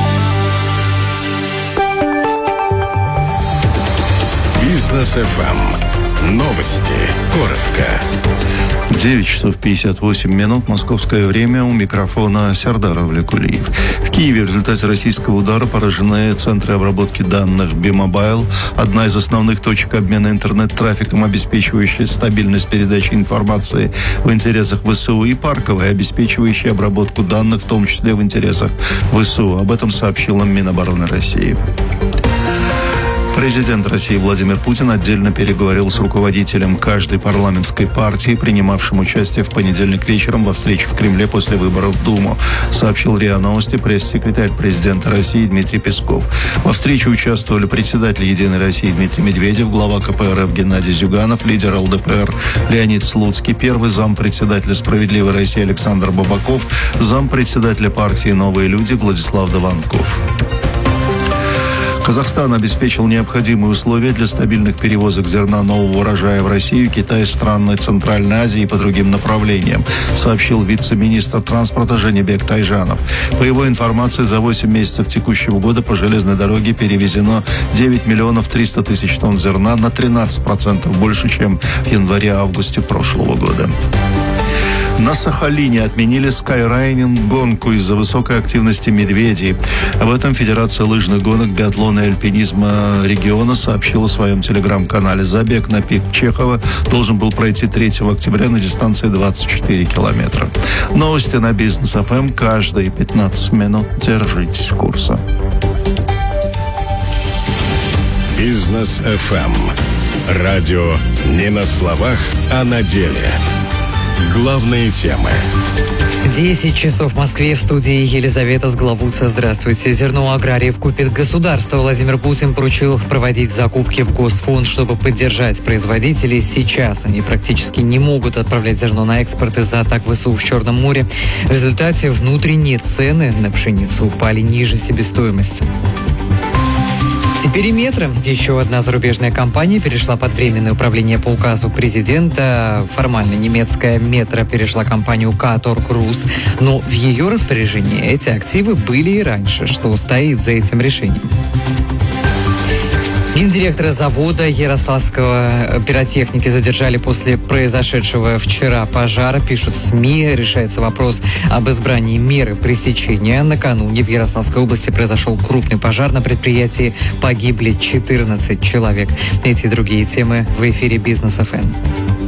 Бизнес эф эм. Новости. Коротко. девять часов пятьдесят восемь минут. Московское время. У микрофона Сердар Авлекулиев. В Киеве в результате российского удара поражены центры обработки данных Би-Мобайл, одна из основных точек обмена интернет-трафиком, обеспечивающая стабильность передачи информации в интересах ВСУ, и Парковая, обеспечивающая обработку данных, в том числе в интересах ВСУ. Об этом сообщила Минобороны России. Президент России Владимир Путин отдельно переговорил с руководителем каждой парламентской партии, принимавшим участие в понедельник вечером во встрече в Кремле после выборов в Думу, сообщил РИА Новости пресс-секретарь президента России Дмитрий Песков. Во встрече участвовали председатель «Единой России» Дмитрий Медведев, глава ка пэ эр эф Геннадий Зюганов, лидер эл дэ пэ эр Леонид Слуцкий, первый зампредседателя «Справедливой России» Александр Бабаков, зампредседателя партии «Новые люди» Владислав Дованков. Казахстан обеспечил необходимые условия для стабильных перевозок зерна нового урожая в Россию, Китай, страны Центральной Азии и по другим направлениям, сообщил вице-министр транспорта Женебек Тайжанов. По его информации, за восемь месяцев текущего года по железной дороге перевезено девять миллионов триста тысяч тонн зерна, на тринадцать процентов больше, чем в январе-августе прошлого года. На Сахалине отменили скайрайнинг-гонку из-за высокой активности медведей. Об этом Федерация лыжных гонок, биатлона и альпинизма региона сообщила в своем телеграм-канале. Забег на пик Чехова должен был пройти третьего октября на дистанции двадцать четыре километра. Новости на Бизнес эф эм каждые пятнадцать минут. Держитесь курса. Бизнес эф эм. Радио не на словах, а на деле. Главные темы. десять часов в Москве, в студии Елизавета Сглавутса. Здравствуйте. Зерно аграриев купит государство. Владимир Путин поручил проводить закупки в Госфонд, чтобы поддержать производителей. Сейчас они практически не могут отправлять зерно на экспорт из-за атак ВСУ в Черном море. В результате внутренние цены на пшеницу упали ниже себестоимости. Теперь и Метро. Еще одна зарубежная компания перешла под временное управление по указу президента. Формально немецкая Метро перешла компанию Каторг Рус, но в ее распоряжении эти активы были и раньше. Что стоит за этим решением? Гендиректора завода Ярославского пиротехники задержали после произошедшего вчера пожара. Пишут СМИ. Решается вопрос об избрании меры пресечения. Накануне в Ярославской области произошел крупный пожар на предприятии. Погибли четырнадцать человек. Эти и другие темы в эфире Бизнес эф эм.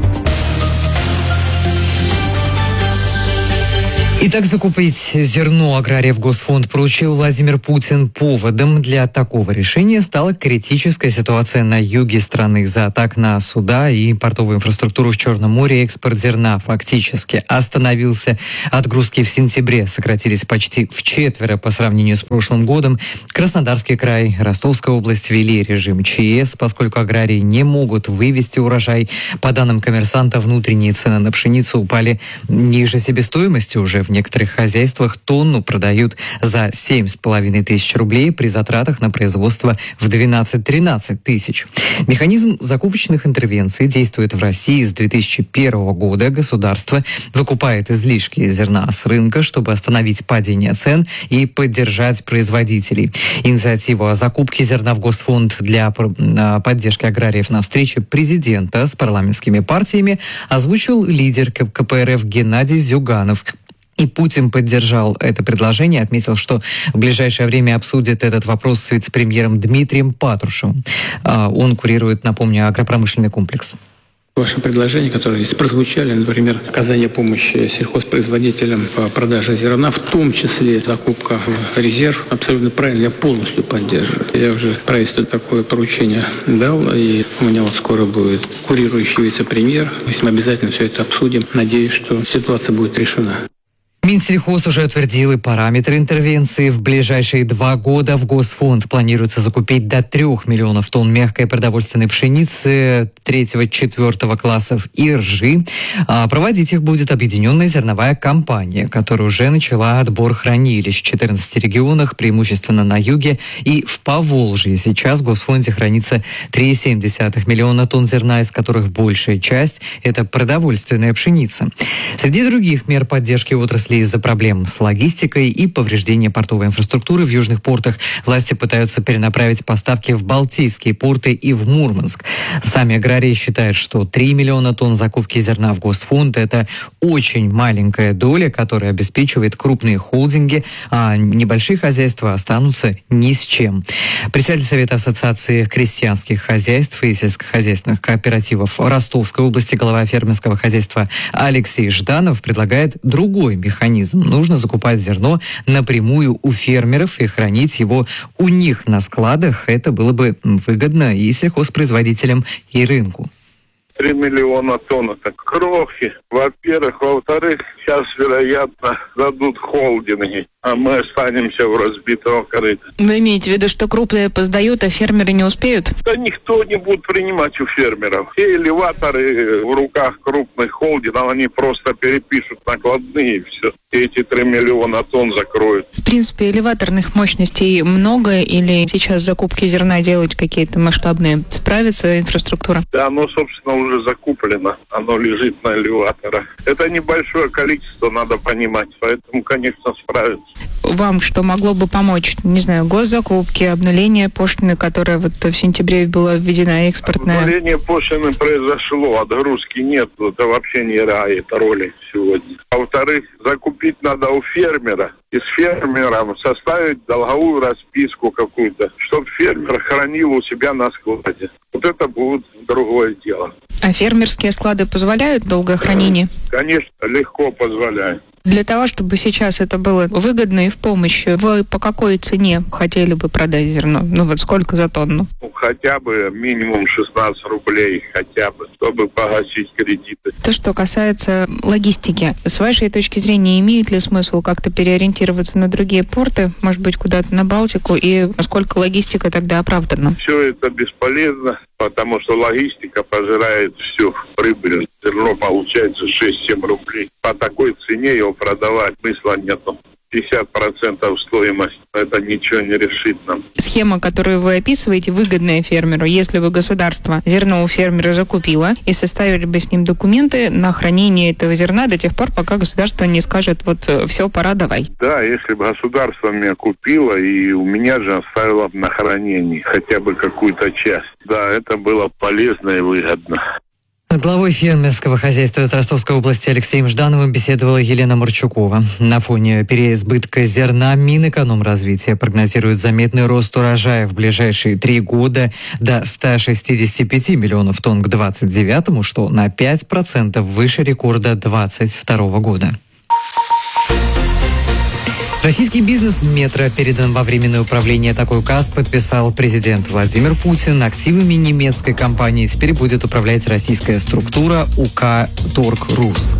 Итак, закупить зерно аграриев Госфонд поручил Владимир Путин. Поводом для такого решения стала критическая ситуация на юге страны из-за атак на суда и портовую инфраструктуру в Черном море. Экспорт зерна фактически остановился. Отгрузки в сентябре сократились почти вчетверо по сравнению с прошлым годом. Краснодарский край, Ростовская область ввели режим ЧС, поскольку аграрии не могут вывести урожай. По данным «Коммерсанта», внутренние цены на пшеницу упали ниже себестоимости. Уже в некоторых хозяйствах тонну продают за семь с половиной тысяч рублей при затратах на производство в двенадцать-тринадцать тысяч. Механизм закупочных интервенций действует в России с две тысячи первого года. Государство выкупает излишки зерна с рынка, чтобы остановить падение цен и поддержать производителей. Инициативу о закупке зерна в Госфонд для поддержки аграриев на встрече президента с парламентскими партиями озвучил лидер ка пэ эр эф Геннадий Зюганов. И Путин поддержал это предложение, отметил, что в ближайшее время обсудит этот вопрос с вице-премьером Дмитрием Патрушевым. Он курирует, напомню, агропромышленный комплекс. Ваши предложения, которые здесь прозвучали, например, оказание помощи сельхозпроизводителям по продаже зерна, в том числе закупка в резерв, абсолютно правильно, я полностью поддерживаю. Я уже правительству такое поручение дал, и у меня вот скоро будет курирующий вице-премьер. Мы с ним обязательно все это обсудим. Надеюсь, что ситуация будет решена. Минсельхоз уже утвердил и параметры интервенции. В ближайшие два года в Госфонд планируется закупить до трех миллионов тонн мягкой продовольственной пшеницы третьего-четвертого классов и ржи. А проводить их будет объединенная зерновая компания, которая уже начала отбор хранилищ в четырнадцати регионах, преимущественно на юге и в Поволжье. Сейчас в Госфонде хранится три целых семь десятых миллиона тонн зерна, из которых большая часть – это продовольственная пшеница. Среди других мер поддержки отрасли из-за проблем с логистикой и повреждения портовой инфраструктуры в южных портах власти пытаются перенаправить поставки в Балтийские порты и в Мурманск. Сами аграрии считают, что три миллиона тонн закупки зерна в Госфонд – это очень маленькая доля, которая обеспечивает крупные холдинги, а небольшие хозяйства останутся ни с чем. Председатель Совета Ассоциации крестьянских хозяйств и сельскохозяйственных кооперативов Ростовской области, глава фермерского хозяйства Алексей Жданов предлагает другой механизм. Нужно закупать зерно напрямую у фермеров и хранить его у них на складах. Это было бы выгодно и сельхозпроизводителям, и рынку. Три миллиона тонн – это крохи. Во-первых. Во-вторых, сейчас, вероятно, дадут холдинги, а мы останемся в разбитого корыта. Вы имеете в виду, что крупные поздают, а фермеры не успеют? Да никто не будет принимать у фермеров. Все элеваторы в руках крупных холдингов, они просто перепишут накладные и все. И эти три миллиона тонн закроют. В принципе, элеваторных мощностей много, или сейчас закупки зерна делать какие-то масштабные? Справится инфраструктура? Да, оно, собственно, уже закуплено. Оно лежит на элеваторах. Это небольшое количество, надо понимать. Поэтому, конечно, справится. Вам что могло бы помочь? Не знаю, госзакупки, обнуление пошлины, которая вот в сентябре была введена, экспортная? Обнуление пошлины произошло, отгрузки нет. Это вообще не играет роли сегодня. А во-вторых, закупить надо у фермера. И с фермером составить долговую расписку какую-то, чтобы фермер хранил у себя на складе. Вот это будет другое дело. А фермерские склады позволяют долгое хранение? Конечно, легко позволяет. Для того, чтобы сейчас это было выгодно и в помощь, вы по какой цене хотели бы продать зерно? Ну вот сколько за тонну? Ну, хотя бы минимум шестнадцать рублей, хотя бы, чтобы погасить кредиты. То, что касается логистики, с вашей точки зрения, имеет ли смысл как-то переориентироваться на другие порты, может быть, куда-то на Балтику, и насколько логистика тогда оправдана? Все это бесполезно, потому что логистика пожирает всю прибыль. Зерно получается шесть-семь рублей. По такой цене его продавать смысла нету. пятьдесят процентов стоимость, это ничего не решит нам. Схема, которую вы описываете, выгодная фермеру, если бы государство зерно у фермера закупило и составили бы с ним документы на хранение этого зерна до тех пор, пока государство не скажет, вот все, пора, давай. Да, если бы государство меня купило и у меня же оставило на хранении хотя бы какую-то часть, да, это было полезно и выгодно. С главой фермерского хозяйства Ростовской области Алексеем Ждановым беседовала Елена Марчукова. На фоне переизбытка зерна Минэкономразвития прогнозирует заметный рост урожая в ближайшие три года до ста шестидесяти пяти миллионов тонн к двадцать девятому, что на пять процентов выше рекорда двадцать второго года. Российский бизнес «Метро» передан во временное управление. Такой указ подписал президент Владимир Путин. Активами немецкой компании теперь будет управлять российская структура УК «Торг.Рус».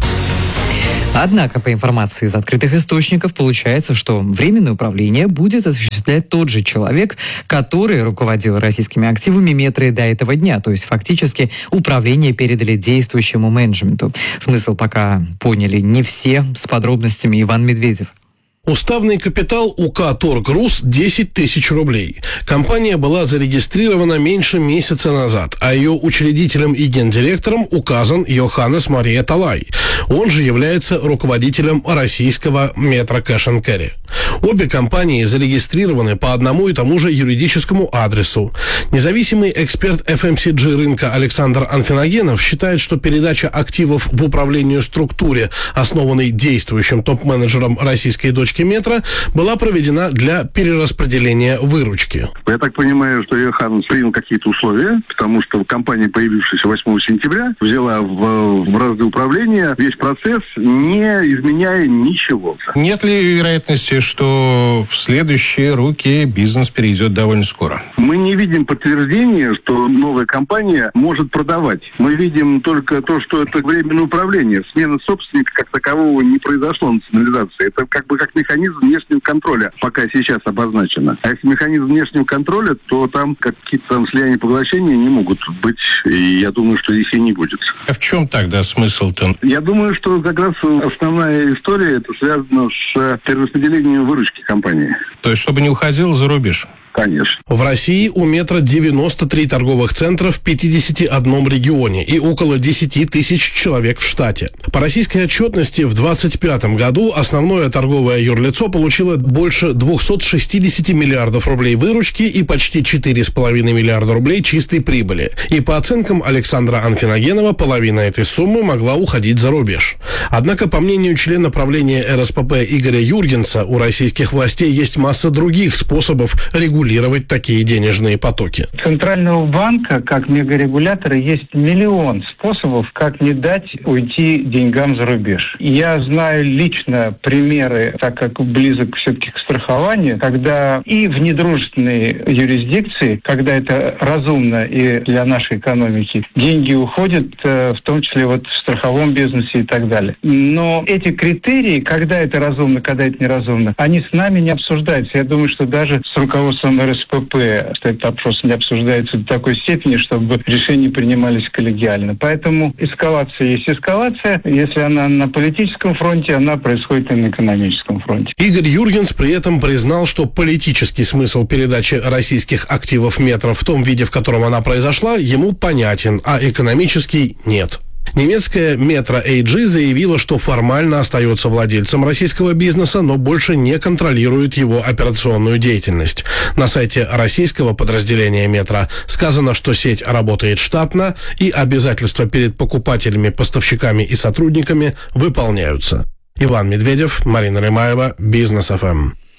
Однако, по информации из открытых источников, получается, что временное управление будет осуществлять тот же человек, который руководил российскими активами «Метро» и до этого дня. То есть, фактически, управление передали действующему менеджменту. Смысл пока поняли не все. С подробностями Иван Медведев. Уставный капитал УК «Торг.Рус» десять тысяч рублей. Компания была зарегистрирована меньше месяца назад, а ее учредителем и гендиректором указан Йоханнес Мария Талай. Он же является руководителем российского «Метро Кэш энд Керри». Обе компании зарегистрированы по одному и тому же юридическому адресу. Независимый эксперт эф эм си джи рынка Александр Анфиногенов считает, что передача активов в управлению структуре, основанной действующим топ-менеджером российской дочки «Метро», была проведена для перераспределения выручки. Я так понимаю, что Йоханнес принял какие-то условия, потому что компания, появившаяся восьмого сентября, взяла в, в разды управления весь процесс, не изменяя ничего. Нет ли вероятности, что в следующие руки бизнес перейдет довольно скоро? Мы не видим подтверждения, что новая компания может продавать. Мы видим только то, что это временное управление. Смена собственника как такового не произошло, национализации. Это как бы как механизм внешнего контроля, пока сейчас обозначено. А если механизм внешнего контроля, то там какие-то там слияния поглощения не могут быть, и я думаю, что их и не будет. А в чем тогда смысл-то? Я думаю, что как раз основная история это связана с перераспределением выручки компании. То есть, чтобы не уходил за рубеж? Конечно. В России у «Метро» девяносто три торговых центра в пятидесяти одном регионе и около десяти тысяч человек в штате. По российской отчетности в двадцать пятом году основное торговое юрлицо получило больше двухсот шестидесяти миллиардов рублей выручки и почти четыре с половиной миллиарда рублей чистой прибыли. И по оценкам Александра Анфиногенова, половина этой суммы могла уходить за рубеж. Однако, по мнению члена правления эр эс пэ пэ Игоря Юргенса, у российских властей есть масса других способов регулировать такие денежные потоки. У Центрального банка, как мегарегулятора, есть миллион способов, как не дать уйти деньгам за рубеж. Я знаю лично примеры, так как близок все-таки к страхованию, когда и в недружественной юрисдикции, когда это разумно и для нашей экономики, деньги уходят, в том числе вот в страховом бизнесе и так далее. Но эти критерии, когда это разумно, когда это неразумно, они с нами не обсуждаются. Я думаю, что даже с руководством эр эс пэ пэ, что этот вопрос не обсуждается до такой степени, чтобы решения принимались коллегиально. Поэтому эскалация есть эскалация. Если она на политическом фронте, она происходит и на экономическом фронте. Игорь Юргенс при этом признал, что политический смысл передачи российских активов «Метро» в том виде, в котором она произошла, ему понятен, а экономический – нет. Немецкая «Метро эй джи» заявила, что формально остается владельцем российского бизнеса, но больше не контролирует его операционную деятельность. На сайте российского подразделения «Метро» сказано, что сеть работает штатно и обязательства перед покупателями, поставщиками и сотрудниками выполняются. Иван Медведев, Марина Ремаева, Бизнес эф эм.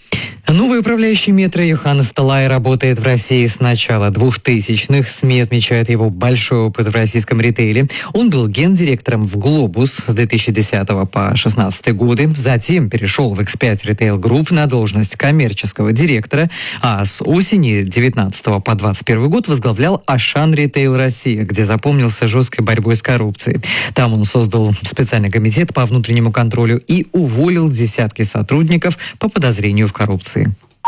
Новый управляющий метро Йоханнес Талай работает в России с начала двухтысячных. СМИ отмечают его большой опыт в российском ритейле. Он был гендиректором в «Глобус» с две тысячи десятого по две тысячи шестнадцатый годы. Затем перешел в икс пять Retail Group на должность коммерческого директора, а с осени девятнадцатого по двадцать первый год возглавлял Ашан Ритейл Россия, где запомнился жесткой борьбой с коррупцией. Там он создал специальный комитет по внутреннему контролю и уволил десятки сотрудников по подозрению в коррупции.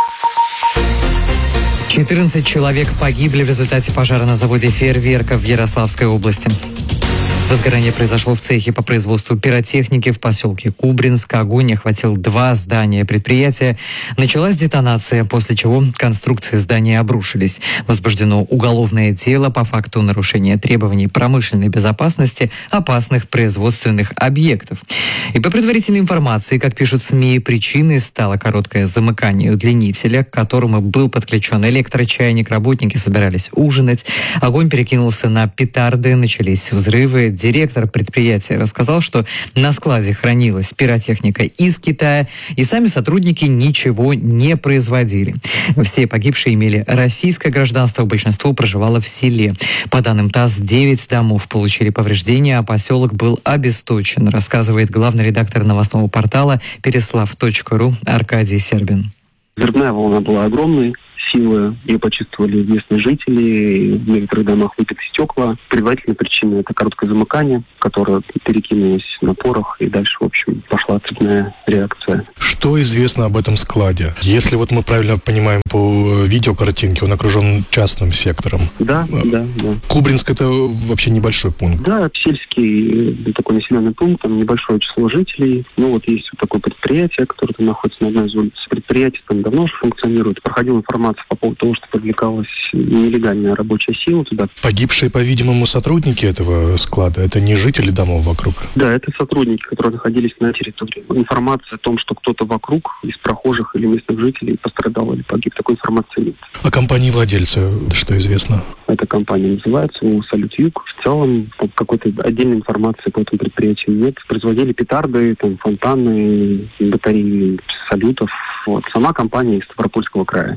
четырнадцать человек погибли в результате пожара на заводе фейерверков в Ярославской области. Возгорание произошло в цехе по производству пиротехники в поселке Кубринск. Огонь охватил два здания предприятия. Началась детонация, после чего конструкции здания обрушились. Возбуждено уголовное дело по факту нарушения требований промышленной безопасности опасных производственных объектов. И по предварительной информации, как пишут СМИ, причиной стало короткое замыкание удлинителя, к которому был подключен электрочайник. Работники собирались ужинать. Огонь перекинулся на петарды, начались взрывы. Директор предприятия рассказал, что на складе хранилась пиротехника из Китая, и сами сотрудники ничего не производили. Все погибшие имели российское гражданство, большинство проживало в селе. По данным ТАСС, девять домов получили повреждения, а поселок был обесточен, рассказывает главный редактор новостного портала переслав точка ру Аркадий Сербин. Взрывная волна была огромной. Силы ее почувствовали местные жители, в некоторых домах выбиты стекла. Предварительная причина – это короткое замыкание, которое перекинулось на порох, и дальше, в общем, пошла цепная реакция. Что известно об этом складе? Если вот мы правильно понимаем по видеокартинке, он окружен частным сектором. Да, да, да. Кубринск – это вообще небольшой пункт. Да, сельский такой населенный пункт, там небольшое число жителей. Ну вот есть вот такое предприятие, которое там находится на одной из улиц. Предприятие там давно уже функционирует. Проходила информация по поводу того, что привлекалась нелегальная рабочая сила туда. Погибшие, по-видимому, сотрудники этого склада, это не жители домов вокруг? Да, это сотрудники, которые находились на территории. Информация о том, что кто-то вокруг из прохожих или местных жителей пострадал или погиб, такой информации нет. О компании владельца что известно? Эта компания называется «Салют Юг». В целом какой-то отдельной информации по этому предприятию нет. Производили петарды, там, фонтаны, батареи салютов. Вот. Сама компания из Ставропольского края.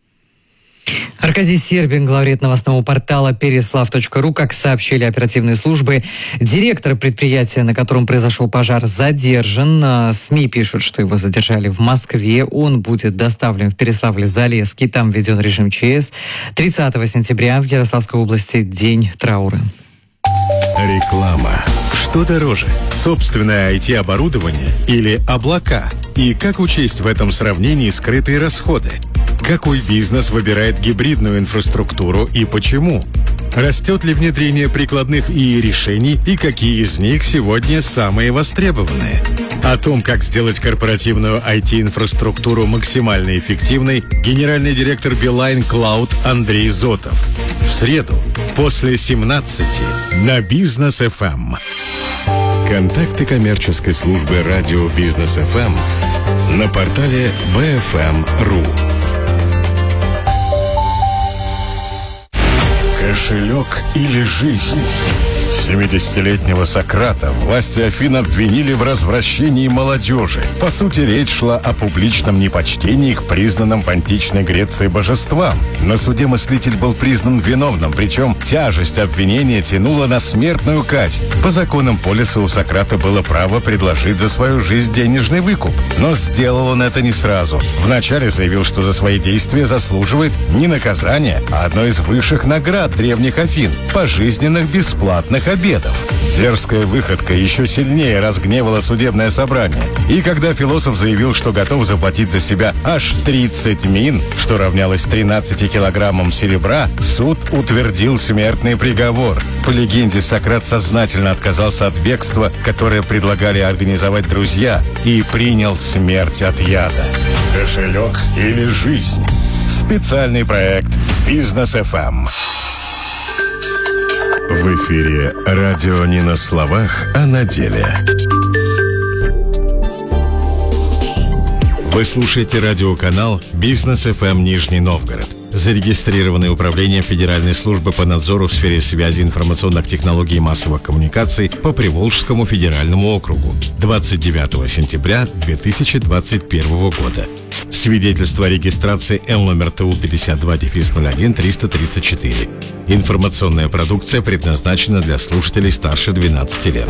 Аркадий Сербин, главред новостного портала переслав точка ру. Как сообщили оперативные службы, директор предприятия, на котором произошел пожар, задержан. СМИ пишут, что его задержали в Москве. Он будет доставлен в Переславль-Залесский. Там введен режим ЧС. тридцатого сентября в Ярославской области день траура. Реклама. Что дороже? Собственное ай ти-оборудование или облака? И как учесть в этом сравнении скрытые расходы? Какой бизнес выбирает гибридную инфраструктуру и почему? Растет ли внедрение прикладных ИИ решений и какие из них сегодня самые востребованные? О том, как сделать корпоративную ай ти-инфраструктуру максимально эффективной, генеральный директор Билайн Клауд Андрей Зотов. В среду после семнадцати на Бизнес эф эм. Контакты коммерческой службы радио Бизнес эф эм на портале би эф эм точка ру. Кошелек или жизнь? семидесятилетнего Сократа власти Афин обвинили в развращении молодежи. По сути, речь шла о публичном непочтении к признанным в античной Греции божествам. На суде мыслитель был признан виновным, причем тяжесть обвинения тянула на смертную казнь. По законам Полиса у Сократа было право предложить за свою жизнь денежный выкуп. Но сделал он это не сразу. Вначале заявил, что за свои действия заслуживает не наказания, а одной из высших наград древних Афин – пожизненных бесплатных обедов. Дерзкая выходка еще сильнее разгневала судебное собрание. И когда философ заявил, что готов заплатить за себя аж тридцать мин, что равнялось тринадцати килограммам серебра, суд утвердил смертный приговор. По легенде, Сократ сознательно отказался от бегства, которое предлагали организовать друзья, и принял смерть от яда. Кошелек или жизнь? Специальный проект Бизнес эф эм. В эфире радио не на словах, а на деле. Вы слушаете радиоканал Бизнес эф эм Нижний Новгород. зарегистрированный Управлением Федеральной службы по надзору в сфере связи, информационных технологий и массовых коммуникаций по Приволжскому федеральному округу двадцать девятого сентября две тысячи двадцать первого года. Свидетельство о регистрации Эл номер Т У пятьдесят два ноль один триста тридцать четыре. Информационная продукция предназначена для слушателей старше двенадцати лет.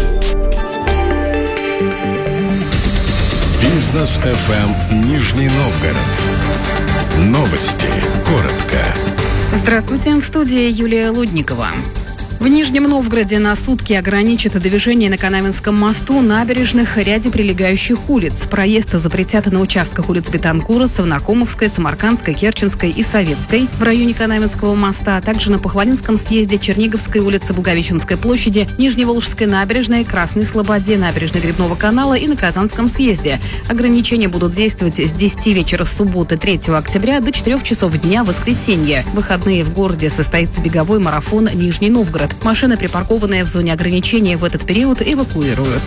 Бизнес эф эм Нижний Новгород. Новости. Коротко. Здравствуйте, в студии Юлия Лудникова. В Нижнем Новгороде на сутки ограничат движение на Канавинском мосту, набережных, ряде прилегающих улиц. Проезд запретят на участках улиц Бетанкура, Совнаркомовской, Самаркандской, Керченской и Советской в районе Канавинского моста, а также на Похвалинском съезде, Черниговской улице, Благовещенской площади, Нижневолжской набережной, Красной Слободе, набережной Грибного канала и на Казанском съезде. Ограничения будут действовать с десяти вечера с субботы третьего октября до четырёх часов дня воскресенья. В выходные в городе состоится беговой марафон «Нижний Новгород». Машины, припаркованные в зоне ограничения в этот период, эвакуируют.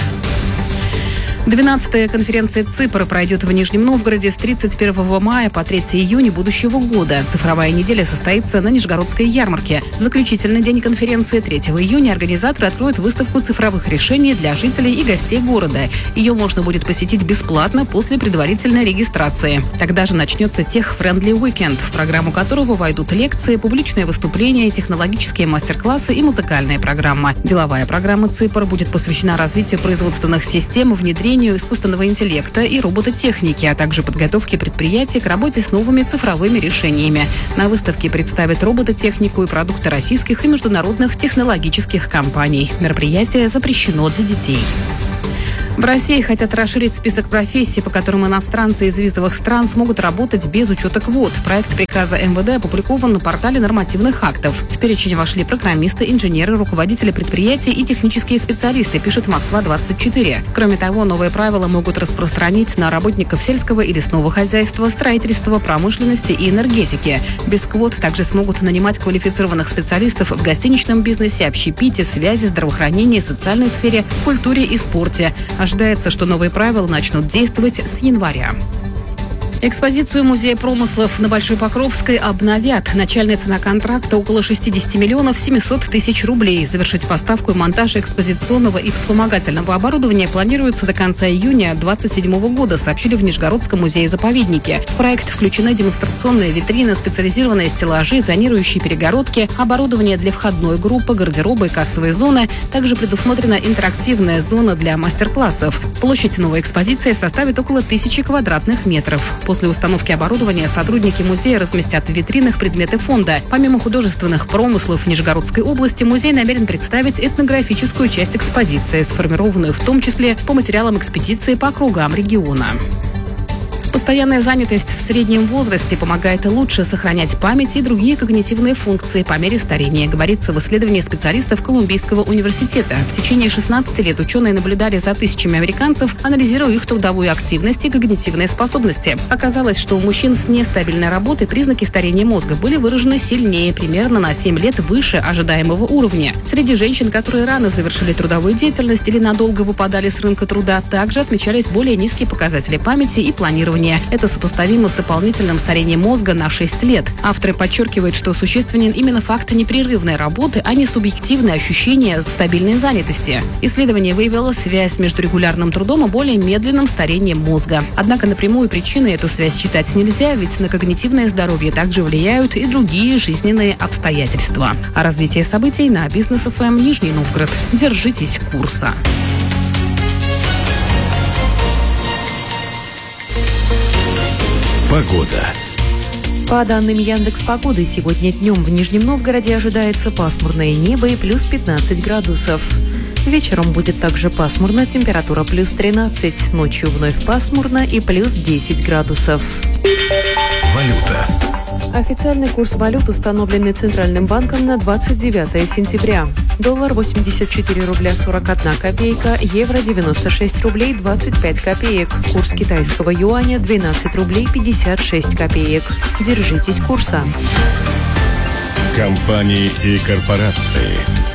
двенадцатая конференция ЦИПР пройдет в Нижнем Новгороде с тридцать первого мая по третьего июня будущего года. Цифровая неделя состоится на Нижегородской ярмарке. В заключительный день конференции третьего июня организаторы откроют выставку цифровых решений для жителей и гостей города. Ее можно будет посетить бесплатно после предварительной регистрации. Тогда же начнется Tech-Friendly Weekend, в программу которого войдут лекции, публичные выступления, технологические мастер-классы и музыкальная программа. Деловая программа ЦИПР будет посвящена развитию производственных систем, внедрению искусственного интеллекта и робототехники, а также подготовке предприятий к работе с новыми цифровыми решениями. На выставке представят робототехнику и продукты российских и международных технологических компаний. Мероприятие запрещено для детей. В России хотят расширить список профессий, по которым иностранцы из визовых стран смогут работать без учета квот. Проект приказа эм вэ дэ опубликован на портале нормативных актов. В перечень вошли программисты, инженеры, руководители предприятий и технические специалисты, пишет Москва двадцать четыре. Кроме того, новые правила могут распространить на работников сельского и лесного хозяйства, строительства, промышленности и энергетики. Без квот также смогут нанимать квалифицированных специалистов в гостиничном бизнесе, общепите, связи, здравоохранении, социальной сфере, культуре и спорте. Ожидается, что новые правила начнут действовать с января. Экспозицию Музея промыслов на Большой Покровской обновят. Начальная цена контракта около шестьдесят миллионов семьсот тысяч рублей. Завершить поставку и монтаж экспозиционного и вспомогательного оборудования планируется до конца июня две тысячи двадцать седьмого года, сообщили в Нижегородском музее-заповеднике. В проект включены демонстрационные витрины, специализированные стеллажи, зонирующие перегородки, оборудование для входной группы, гардероба и кассовые зоны. Также предусмотрена интерактивная зона для мастер-классов. Площадь новой экспозиции составит около тысячи квадратных метров. После установки оборудования сотрудники музея разместят в витринах предметы фонда. Помимо художественных промыслов Нижегородской области, музей намерен представить этнографическую часть экспозиции, сформированную в том числе по материалам экспедиции по округам региона. Постоянная занятость в среднем возрасте помогает лучше сохранять память и другие когнитивные функции по мере старения, говорится в исследовании специалистов Колумбийского университета. В течение шестнадцати лет ученые наблюдали за тысячами американцев, анализируя их трудовую активность и когнитивные способности. Оказалось, что у мужчин с нестабильной работой признаки старения мозга были выражены сильнее, примерно на семь лет выше ожидаемого уровня. Среди женщин, которые рано завершили трудовую деятельность или надолго выпадали с рынка труда, также отмечались более низкие показатели памяти и планирования. Это сопоставимо с дополнительным старением мозга на шесть лет. Авторы подчеркивают, что существенен именно факт непрерывной работы, а не субъективное ощущение стабильной занятости. Исследование выявило связь между регулярным трудом и более медленным старением мозга. Однако напрямую причиной эту связь считать нельзя, ведь на когнитивное здоровье также влияют и другие жизненные обстоятельства. О развитии событий на Бизнес эф эм Нижний Новгород. Держитесь курса. Погода. По данным Яндекс.Погоды, сегодня днем в Нижнем Новгороде ожидается пасмурное небо и плюс пятнадцать градусов. Вечером будет также пасмурно, температура плюс тринадцать, ночью вновь пасмурно и плюс десять градусов. Валюта. Официальный курс валют, установленный Центральным банком на двадцать девятое сентября. Доллар восемьдесят четыре рубля сорок одна копейка, евро девяносто шесть рублей двадцать пять копеек. Курс китайского юаня двенадцать рублей пятьдесят шесть копеек. Держитесь курса. Компании и корпорации.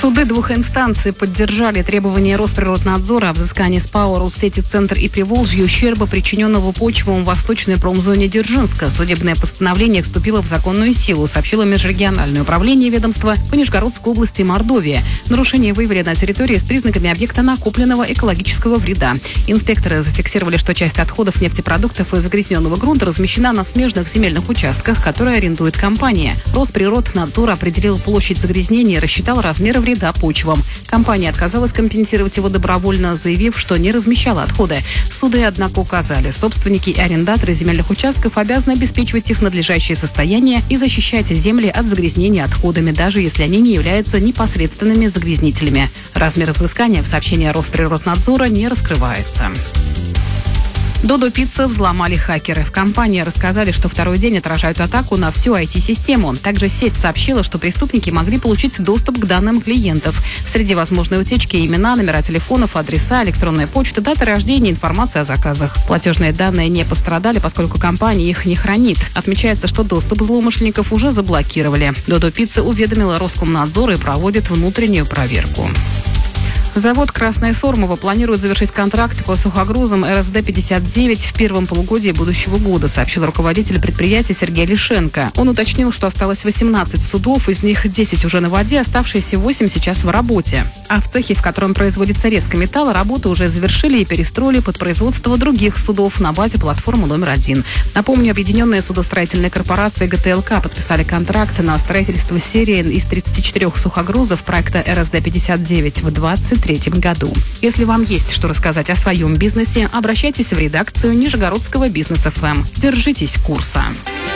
Суды двух инстанций поддержали требования Росприроднадзора о взыскании с ПАО «Россети Центр» и Приволжье ущерба, причиненного почвам в восточной промзоне Дзержинска. Судебное постановление вступило в законную силу, сообщило межрегиональное управление ведомства по Нижегородской области и Мордовии. Нарушения выявили на территории с признаками объекта накопленного экологического вреда. Инспекторы зафиксировали, что часть отходов нефтепродуктов и загрязненного грунта размещена на смежных земельных участках, которые арендует компания. Росприроднадзор определил площадь загрязнения и рассчитал размеры вреда почвам. Компания отказалась компенсировать его добровольно, заявив, что не размещала отходы. Суды, однако, указали, собственники и арендаторы земельных участков обязаны обеспечивать их надлежащее состояние и защищать земли от загрязнения отходами, даже если они не являются непосредственными загрязнителями. Размер взыскания в сообщении Росприроднадзора не раскрывается. Додо Пицца взломали хакеры. В компании рассказали, что второй день отражают атаку на всю ай ти-систему. Также сеть сообщила, что преступники могли получить доступ к данным клиентов. Среди возможной утечки имена, номера телефонов, адреса, электронная почта, дата рождения, информация о заказах. Платежные данные не пострадали, поскольку компания их не хранит. Отмечается, что доступ злоумышленников уже заблокировали. Додо Пицца уведомила Роскомнадзор и проводит внутреннюю проверку. Завод «Красная Сормово» планирует завершить контракт по сухогрузам эр эс дэ пятьдесят девять в первом полугодии будущего года, сообщил руководитель предприятия Сергей Лишенко. Он уточнил, что осталось восемнадцать судов, из них десять уже на воде, оставшиеся восемь сейчас в работе. А в цехе, в котором производится резка металла, работы уже завершили и перестроили под производство других судов на базе платформы номер один. Напомню, объединенные судостроительные корпорации гэ тэ эл ка подписали контракт на строительство серии из тридцати четырёх сухогрузов проекта эр эс дэ пятьдесят девять в двадцать третьем году. Если вам есть что рассказать о своем бизнесе, обращайтесь в редакцию Нижегородского бизнес эф эм. Держитесь курса.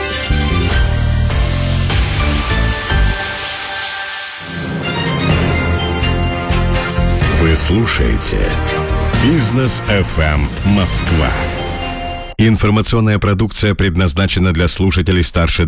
Вы слушаете Бизнес эф эм Москва. Информационная продукция предназначена для слушателей старше